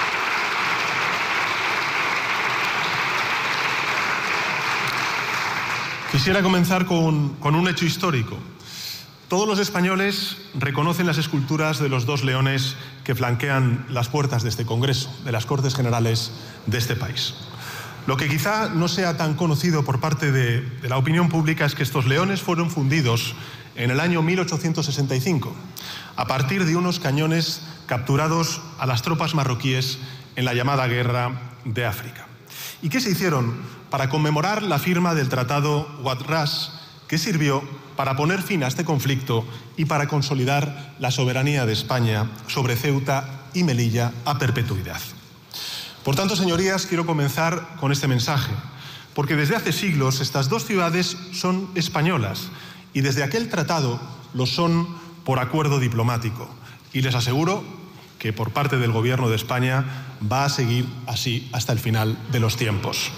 Quisiera comenzar con un hecho histórico. Todos los españoles reconocen las esculturas de los dos leones que flanquean las puertas de este Congreso, de las Cortes Generales de este país. Lo que quizá no sea tan conocido por parte de la opinión pública es que estos leones fueron fundidos en el año 1865, a partir de unos cañones capturados a las tropas marroquíes en la llamada Guerra de África. ¿Y qué se hicieron para conmemorar la firma del Tratado Wad Ras, que sirvió para poner fin a este conflicto y para consolidar la soberanía de España sobre Ceuta y Melilla a perpetuidad? Por tanto, señorías, quiero comenzar con este mensaje, porque desde hace siglos estas dos ciudades son españolas y desde aquel tratado lo son por acuerdo diplomático. Y les aseguro que por parte del Gobierno de España va a seguir así hasta el final de los tiempos.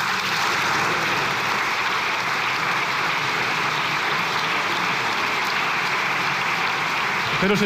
Pero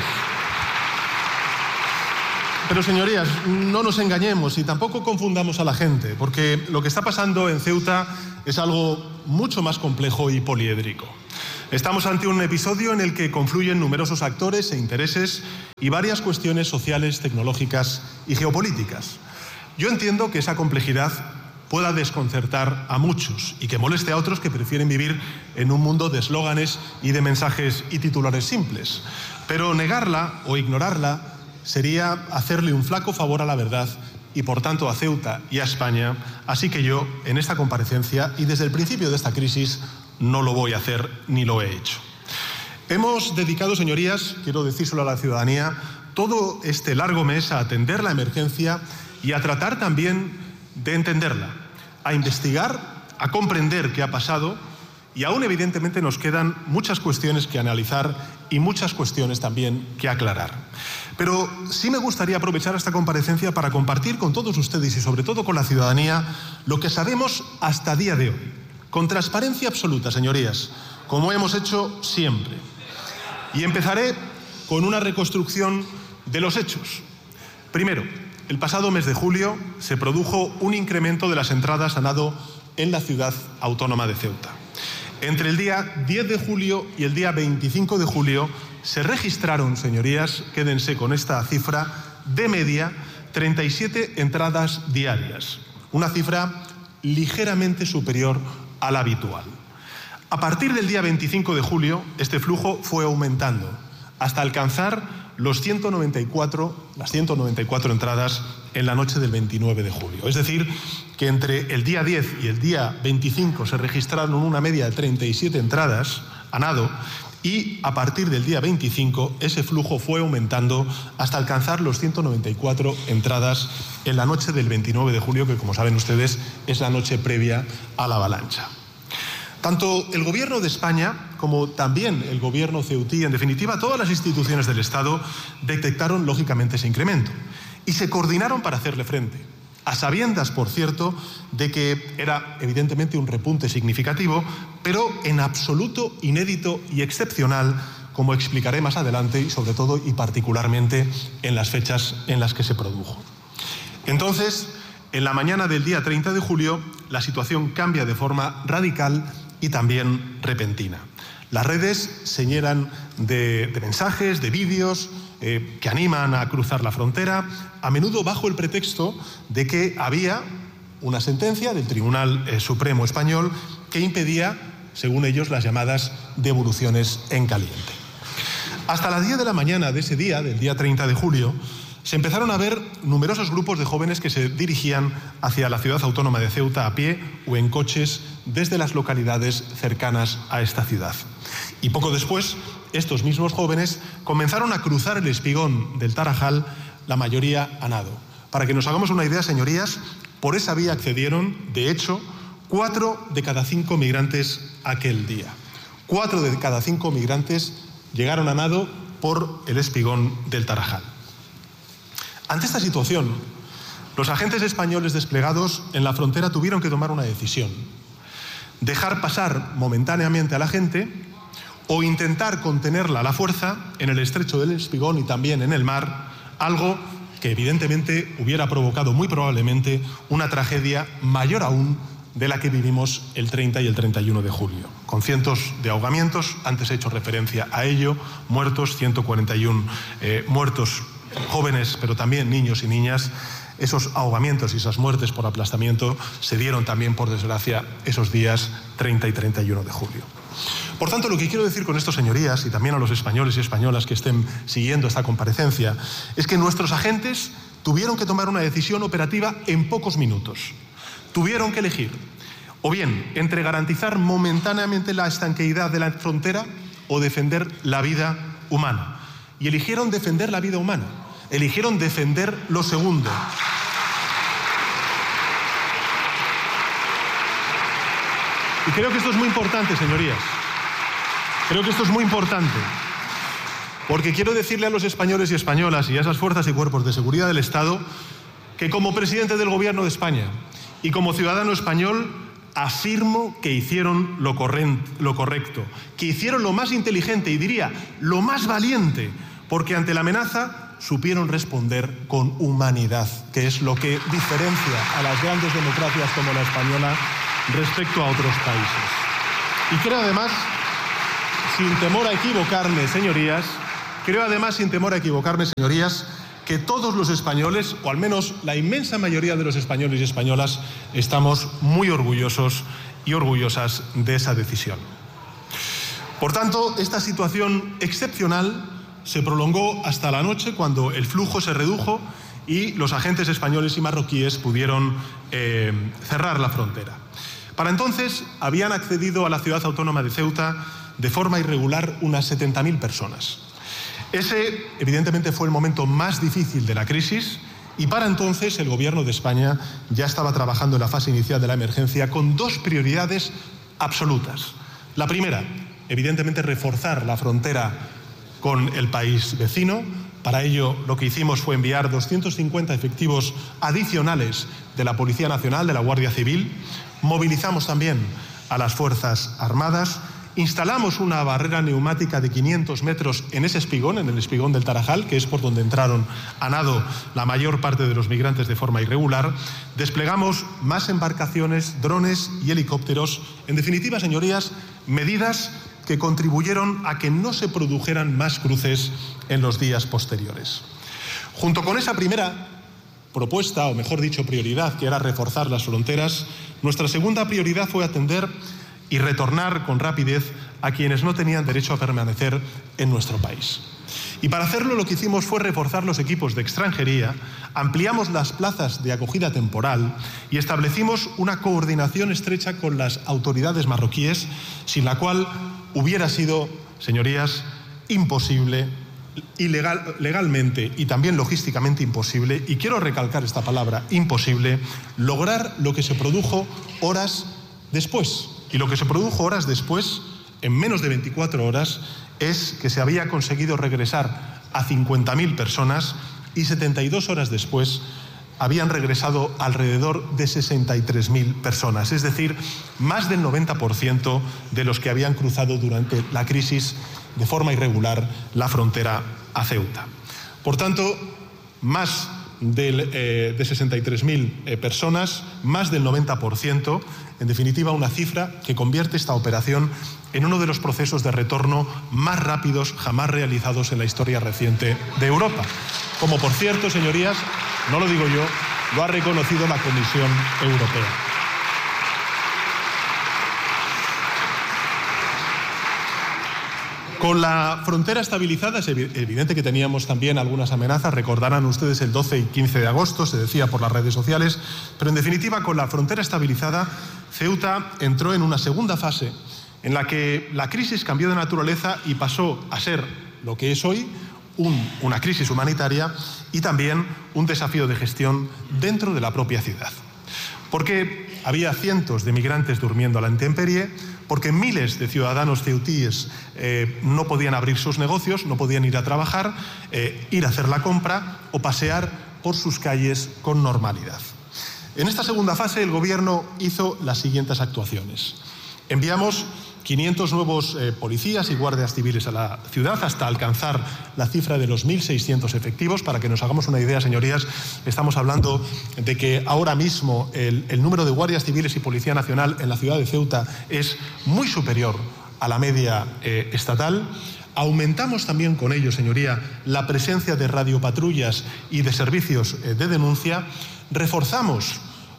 señorías, no nos engañemos y tampoco confundamos a la gente, porque lo que está pasando en Ceuta es algo mucho más complejo y poliédrico. Estamos ante un episodio en el que confluyen numerosos actores e intereses y varias cuestiones sociales, tecnológicas y geopolíticas. Yo entiendo que esa complejidad pueda desconcertar a muchos y que moleste a otros que prefieren vivir en un mundo de eslóganes y de mensajes y titulares simples. Pero negarla o ignorarla sería hacerle un flaco favor a la verdad y, por tanto, a Ceuta y a España. Así que yo, en esta comparecencia y desde el principio de esta crisis, no lo voy a hacer ni lo he hecho. Hemos dedicado, señorías, quiero decírselo a la ciudadanía, todo este largo mes a atender la emergencia y a tratar también de entenderla, a investigar, a comprender qué ha pasado, y aún evidentemente nos quedan muchas cuestiones que analizar y muchas cuestiones también que aclarar. Pero sí me gustaría aprovechar esta comparecencia para compartir con todos ustedes y sobre todo con la ciudadanía lo que sabemos hasta día de hoy, con transparencia absoluta, señorías, como hemos hecho siempre. Y empezaré con una reconstrucción de los hechos. Primero, el pasado mes de julio se produjo un incremento de las entradas a nado en la ciudad autónoma de Ceuta. Entre el día 10 de julio y el día 25 de julio se registraron, señorías, quédense con esta cifra, de media 37 entradas diarias, una cifra ligeramente superior a la habitual. A partir del día 25 de julio, este flujo fue aumentando hasta alcanzar las 194 entradas en la noche del 29 de julio. Es decir, que entre el día 10 y el día 25 se registraron una media de 37 entradas a nado y a partir del día 25 ese flujo fue aumentando hasta alcanzar los 194 entradas en la noche del 29 de julio, que, como saben ustedes, es la noche previa a la avalancha. Tanto el Gobierno de España como también el Gobierno ceutí, en definitiva todas las instituciones del Estado, detectaron lógicamente ese incremento y se coordinaron para hacerle frente, a sabiendas, por cierto, de que era evidentemente un repunte significativo, pero en absoluto inédito y excepcional, como explicaré más adelante y sobre todo y particularmente en las fechas en las que se produjo. Entonces, en la mañana del día 30 de julio, la situación cambia de forma radical y también repentina. Las redes se llenan de mensajes, de vídeos que animan a cruzar la frontera, a menudo bajo el pretexto de que había una sentencia del Tribunal Supremo Español que impedía, según ellos, las llamadas devoluciones en caliente. Hasta las 10 de la mañana de ese día, del día 30 de julio, se empezaron a ver numerosos grupos de jóvenes que se dirigían hacia la ciudad autónoma de Ceuta a pie o en coches desde las localidades cercanas a esta ciudad. Y poco después, estos mismos jóvenes comenzaron a cruzar el espigón del Tarajal, la mayoría a nado. Para que nos hagamos una idea, señorías, por esa vía accedieron, de hecho, 4 de cada 5 migrantes aquel día. 4 de cada 5 migrantes llegaron a nado por el espigón del Tarajal. Ante esta situación, los agentes españoles desplegados en la frontera tuvieron que tomar una decisión: dejar pasar momentáneamente a la gente o intentar contenerla a la fuerza en el estrecho del Espigón y también en el mar, algo que evidentemente hubiera provocado muy probablemente una tragedia mayor aún de la que vivimos el 30 y el 31 de julio, con cientos de ahogamientos, antes he hecho referencia a ello, muertos, 141 muertos jóvenes, pero también niños y niñas. Esos ahogamientos y esas muertes por aplastamiento se dieron también, por desgracia, esos días 30 y 31 de julio. Por tanto, lo que quiero decir con esto, señorías, y también a los españoles y españolas que estén siguiendo esta comparecencia, es que nuestros agentes tuvieron que tomar una decisión operativa en pocos minutos. Tuvieron que elegir, o bien, entre garantizar momentáneamente la estanqueidad de la frontera o defender la vida humana. Y eligieron defender la vida humana. Eligieron defender lo segundo. Y creo que esto es muy importante, señorías. Creo que esto es muy importante. Porque quiero decirle a los españoles y españolas y a esas fuerzas y cuerpos de seguridad del Estado que como presidente del Gobierno de España y como ciudadano español afirmo que hicieron lo correcto, que hicieron lo más inteligente y diría lo más valiente, porque ante la amenaza supieron responder con humanidad, que es lo que diferencia a las grandes democracias como la española respecto a otros países. Y creo además, sin temor a equivocarme, señorías, que todos los españoles, o al menos la inmensa mayoría de los españoles y españolas, estamos muy orgullosos y orgullosas de esa decisión. Por tanto, esta situación excepcional se prolongó hasta la noche, cuando el flujo se redujo y los agentes españoles y marroquíes pudieron cerrar la frontera. Para entonces habían accedido a la ciudad autónoma de Ceuta de forma irregular unas 70.000 personas. Ese, evidentemente, fue el momento más difícil de la crisis y para entonces el Gobierno de España ya estaba trabajando en la fase inicial de la emergencia con dos prioridades absolutas. La primera, evidentemente, reforzar la frontera con el país vecino. Para ello, lo que hicimos fue enviar 250 efectivos adicionales de la Policía Nacional, de la Guardia Civil. Movilizamos también a las Fuerzas Armadas. Instalamos una barrera neumática de 500 metros en ese espigón, en el espigón del Tarajal, que es por donde entraron a nado la mayor parte de los migrantes de forma irregular. Desplegamos más embarcaciones, drones y helicópteros. En definitiva, señorías, medidas que contribuyeron a que no se produjeran más cruces en los días posteriores. Junto con esa primera propuesta, o mejor dicho, prioridad, que era reforzar las fronteras, nuestra segunda prioridad fue atender y retornar con rapidez a quienes no tenían derecho a permanecer en nuestro país. Y para hacerlo, lo que hicimos fue reforzar los equipos de extranjería, ampliamos las plazas de acogida temporal y establecimos una coordinación estrecha con las autoridades marroquíes, sin la cual hubiera sido, señorías, imposible, legalmente y también logísticamente imposible, y quiero recalcar esta palabra, imposible, lograr lo que se produjo horas después. Y lo que se produjo horas después, en menos de 24 horas, es que se había conseguido regresar a 50.000 personas y 72 horas después habían regresado alrededor de 63.000 personas, es decir, más del 90% de los que habían cruzado durante la crisis de forma irregular la frontera a Ceuta. Por tanto, más de 63.000 personas, más del 90%, en definitiva una cifra que convierte esta operación en uno de los procesos de retorno más rápidos jamás realizados en la historia reciente de Europa. Como, por cierto, señorías, no lo digo yo, lo ha reconocido la Comisión Europea. Con la frontera estabilizada, es evidente que teníamos también algunas amenazas. Recordarán ustedes el 12 y 15 de agosto, se decía por las redes sociales, pero en definitiva, con la frontera estabilizada, Ceuta entró en una segunda fase en la que la crisis cambió de naturaleza y pasó a ser lo que es hoy, una crisis humanitaria y también un desafío de gestión dentro de la propia ciudad. Porque había cientos de migrantes durmiendo a la intemperie, porque miles de ciudadanos ceutíes no podían abrir sus negocios, no podían ir a trabajar, ir a hacer la compra o pasear por sus calles con normalidad. En esta segunda fase el Gobierno hizo las siguientes actuaciones. Enviamos 500 nuevos policías y guardias civiles a la ciudad, hasta alcanzar la cifra de los 1.600 efectivos. Para que nos hagamos una idea, señorías, estamos hablando de que ahora mismo el número de guardias civiles y Policía Nacional en la ciudad de Ceuta es muy superior a la media estatal. Aumentamos también con ello, señoría, la presencia de radiopatrullas y de servicios de denuncia. Reforzamos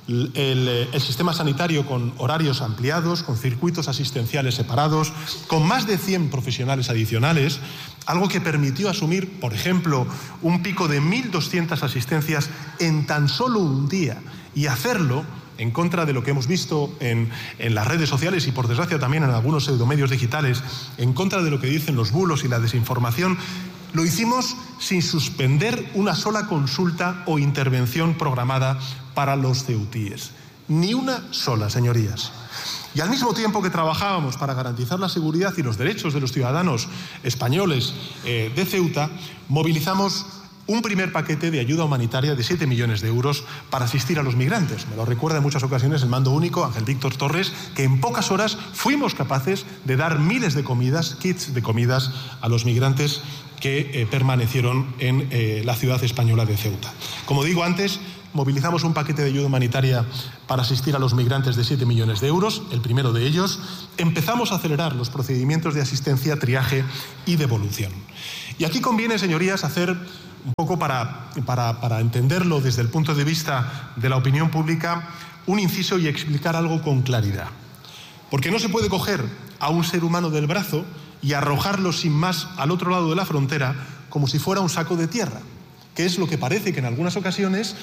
el sistema sanitario con horarios ampliados, con circuitos asistenciales separados, con más de 100 profesionales adicionales, algo que permitió asumir, por ejemplo, un pico de 1.200 asistencias en tan solo un día, y hacerlo en contra de lo que hemos visto en las redes sociales y, por desgracia, también en algunos pseudomedios digitales, en contra de lo que dicen los bulos y la desinformación. Lo hicimos sin suspender una sola consulta o intervención programada para los ceutíes. Ni una sola, señorías. Y al mismo tiempo que trabajábamos para garantizar la seguridad y los derechos de los ciudadanos españoles de Ceuta, movilizamos un primer paquete de ayuda humanitaria de 7 millones de euros para asistir a los migrantes. Me lo recuerda en muchas ocasiones el mando único, Ángel Víctor Torres, que en pocas horas fuimos capaces de dar miles de comidas, kits de comidas, a los migrantes que permanecieron en la ciudad española de Ceuta. Como digo antes, movilizamos un paquete de ayuda humanitaria para asistir a los migrantes de 7 millones de euros, el primero de ellos. Empezamos a acelerar los procedimientos de asistencia, triaje y devolución. Y aquí conviene, señorías, hacer un poco para entenderlo desde el punto de vista de la opinión pública, un inciso y explicar algo con claridad. Porque no se puede coger a un ser humano del brazo y arrojarlo sin más al otro lado de la frontera como si fuera un saco de tierra, que es lo que parece que en algunas ocasiones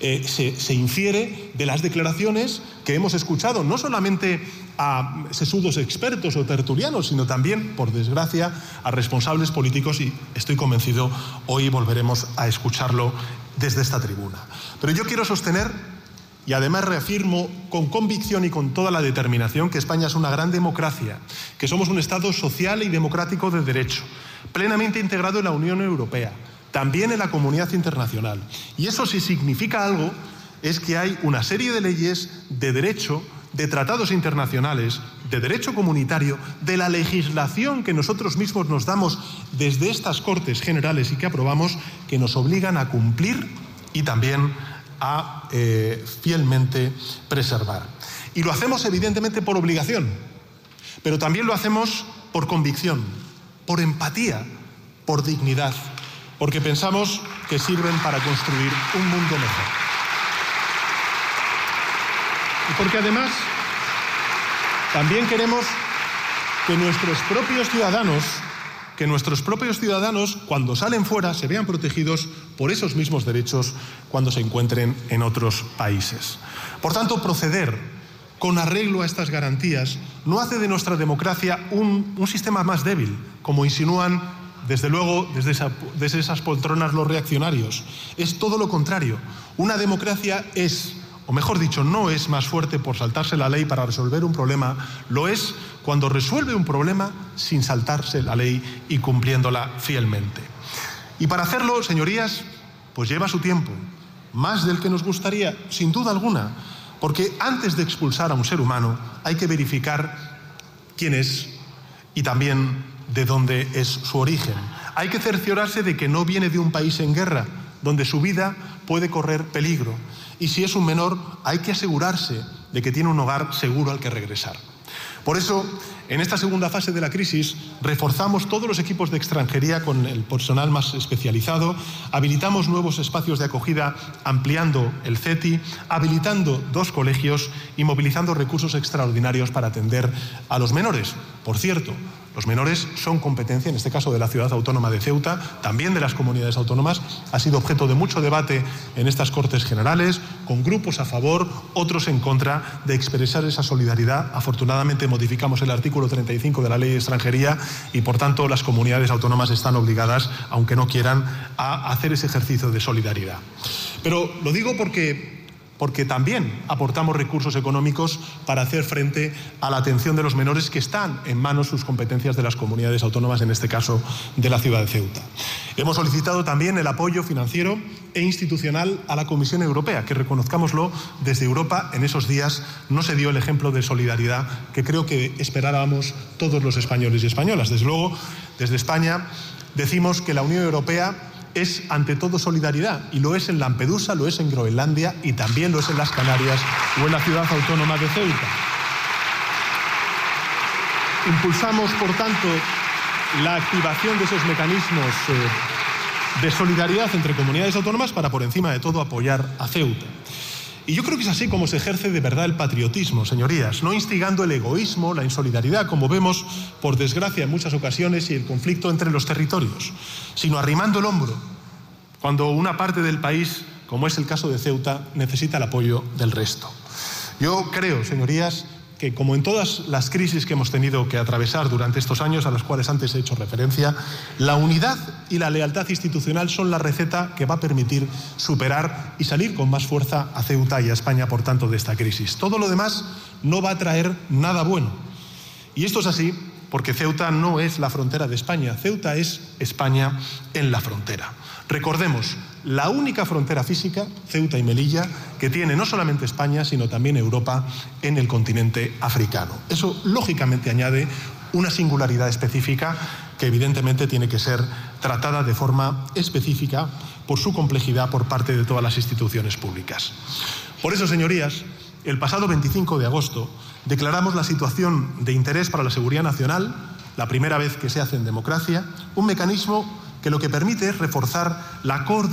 se infiere de las declaraciones que hemos escuchado, no solamente a sesudos expertos o tertulianos, sino también, por desgracia, a responsables políticos, y estoy convencido, hoy volveremos a escucharlo desde esta tribuna. Pero yo quiero sostener, y además reafirmo con convicción y con toda la determinación, que España es una gran democracia, que somos un Estado social y democrático de derecho, plenamente integrado en la Unión Europea, también en la comunidad internacional. Y eso, si significa algo, es que hay una serie de leyes de derecho, de tratados internacionales, de derecho comunitario, de la legislación que nosotros mismos nos damos desde estas Cortes Generales y que aprobamos, que nos obligan a cumplir y también a fielmente preservar. Y lo hacemos evidentemente por obligación, pero también lo hacemos por convicción, por empatía, por dignidad, porque pensamos que sirven para construir un mundo mejor. Y porque además también queremos que nuestros propios ciudadanos, cuando salen fuera, se vean protegidos por esos mismos derechos cuando se encuentren en otros países. Por tanto, proceder con arreglo a estas garantías no hace de nuestra democracia un sistema más débil, como insinúan, desde luego, desde esas poltronas los reaccionarios. Es todo lo contrario. Una democracia es, o mejor dicho, no es más fuerte por saltarse la ley para resolver un problema, lo es cuando resuelve un problema sin saltarse la ley y cumpliéndola fielmente. Y para hacerlo, señorías, pues lleva su tiempo, más del que nos gustaría, sin duda alguna, porque antes de expulsar a un ser humano hay que verificar quién es y también de dónde es su origen. Hay que cerciorarse de que no viene de un país en guerra, donde su vida puede correr peligro. Y si es un menor, hay que asegurarse de que tiene un hogar seguro al que regresar. Por eso, en esta segunda fase de la crisis, reforzamos todos los equipos de extranjería con el personal más especializado, habilitamos nuevos espacios de acogida ampliando el CETI, habilitando 2 colegios y movilizando recursos extraordinarios para atender a los menores. Por cierto, los menores son competencia, en este caso, de la Ciudad Autónoma de Ceuta, también de las comunidades autónomas. Ha sido objeto de mucho debate en estas Cortes Generales, con grupos a favor, otros en contra, de expresar esa solidaridad. Afortunadamente modificamos el artículo 35 de la Ley de Extranjería y, por tanto, las comunidades autónomas están obligadas, aunque no quieran, a hacer ese ejercicio de solidaridad. Pero lo digo porque porque también aportamos recursos económicos para hacer frente a la atención de los menores que están en manos sus competencias de las comunidades autónomas, en este caso de la ciudad de Ceuta. Hemos solicitado también el apoyo financiero e institucional a la Comisión Europea, que reconozcámoslo, desde Europa en esos días no se dio el ejemplo de solidaridad que creo que esperábamos todos los españoles y españolas. Desde luego, desde España decimos que la Unión Europea es ante todo solidaridad, y lo es en Lampedusa, lo es en Groenlandia y también lo es en las Canarias o en la ciudad autónoma de Ceuta. Impulsamos, por tanto, la activación de esos mecanismos de solidaridad entre comunidades autónomas para, por encima de todo, apoyar a Ceuta. Y yo creo que es así como se ejerce de verdad el patriotismo, señorías, no instigando el egoísmo, la insolidaridad, como vemos, por desgracia, en muchas ocasiones, y el conflicto entre los territorios, sino arrimando el hombro cuando una parte del país, como es el caso de Ceuta, necesita el apoyo del resto. Yo creo, señorías, que como en todas las crisis que hemos tenido que atravesar durante estos años, a las cuales antes he hecho referencia, la unidad y la lealtad institucional son la receta que va a permitir superar y salir con más fuerza a Ceuta y a España, por tanto, de esta crisis. Todo lo demás no va a traer nada bueno. Y esto es así porque Ceuta no es la frontera de España, Ceuta es España en la frontera. Recordemos, la única frontera física, Ceuta y Melilla, que tiene no solamente España, sino también Europa en el continente africano. Eso, lógicamente, añade una singularidad específica que, evidentemente, tiene que ser tratada de forma específica por su complejidad por parte de todas las instituciones públicas. Por eso, señorías, el pasado 25 de agosto declaramos la situación de interés para la seguridad nacional, la primera vez que se hace en democracia, un mecanismo que lo que permite es reforzar la coordinación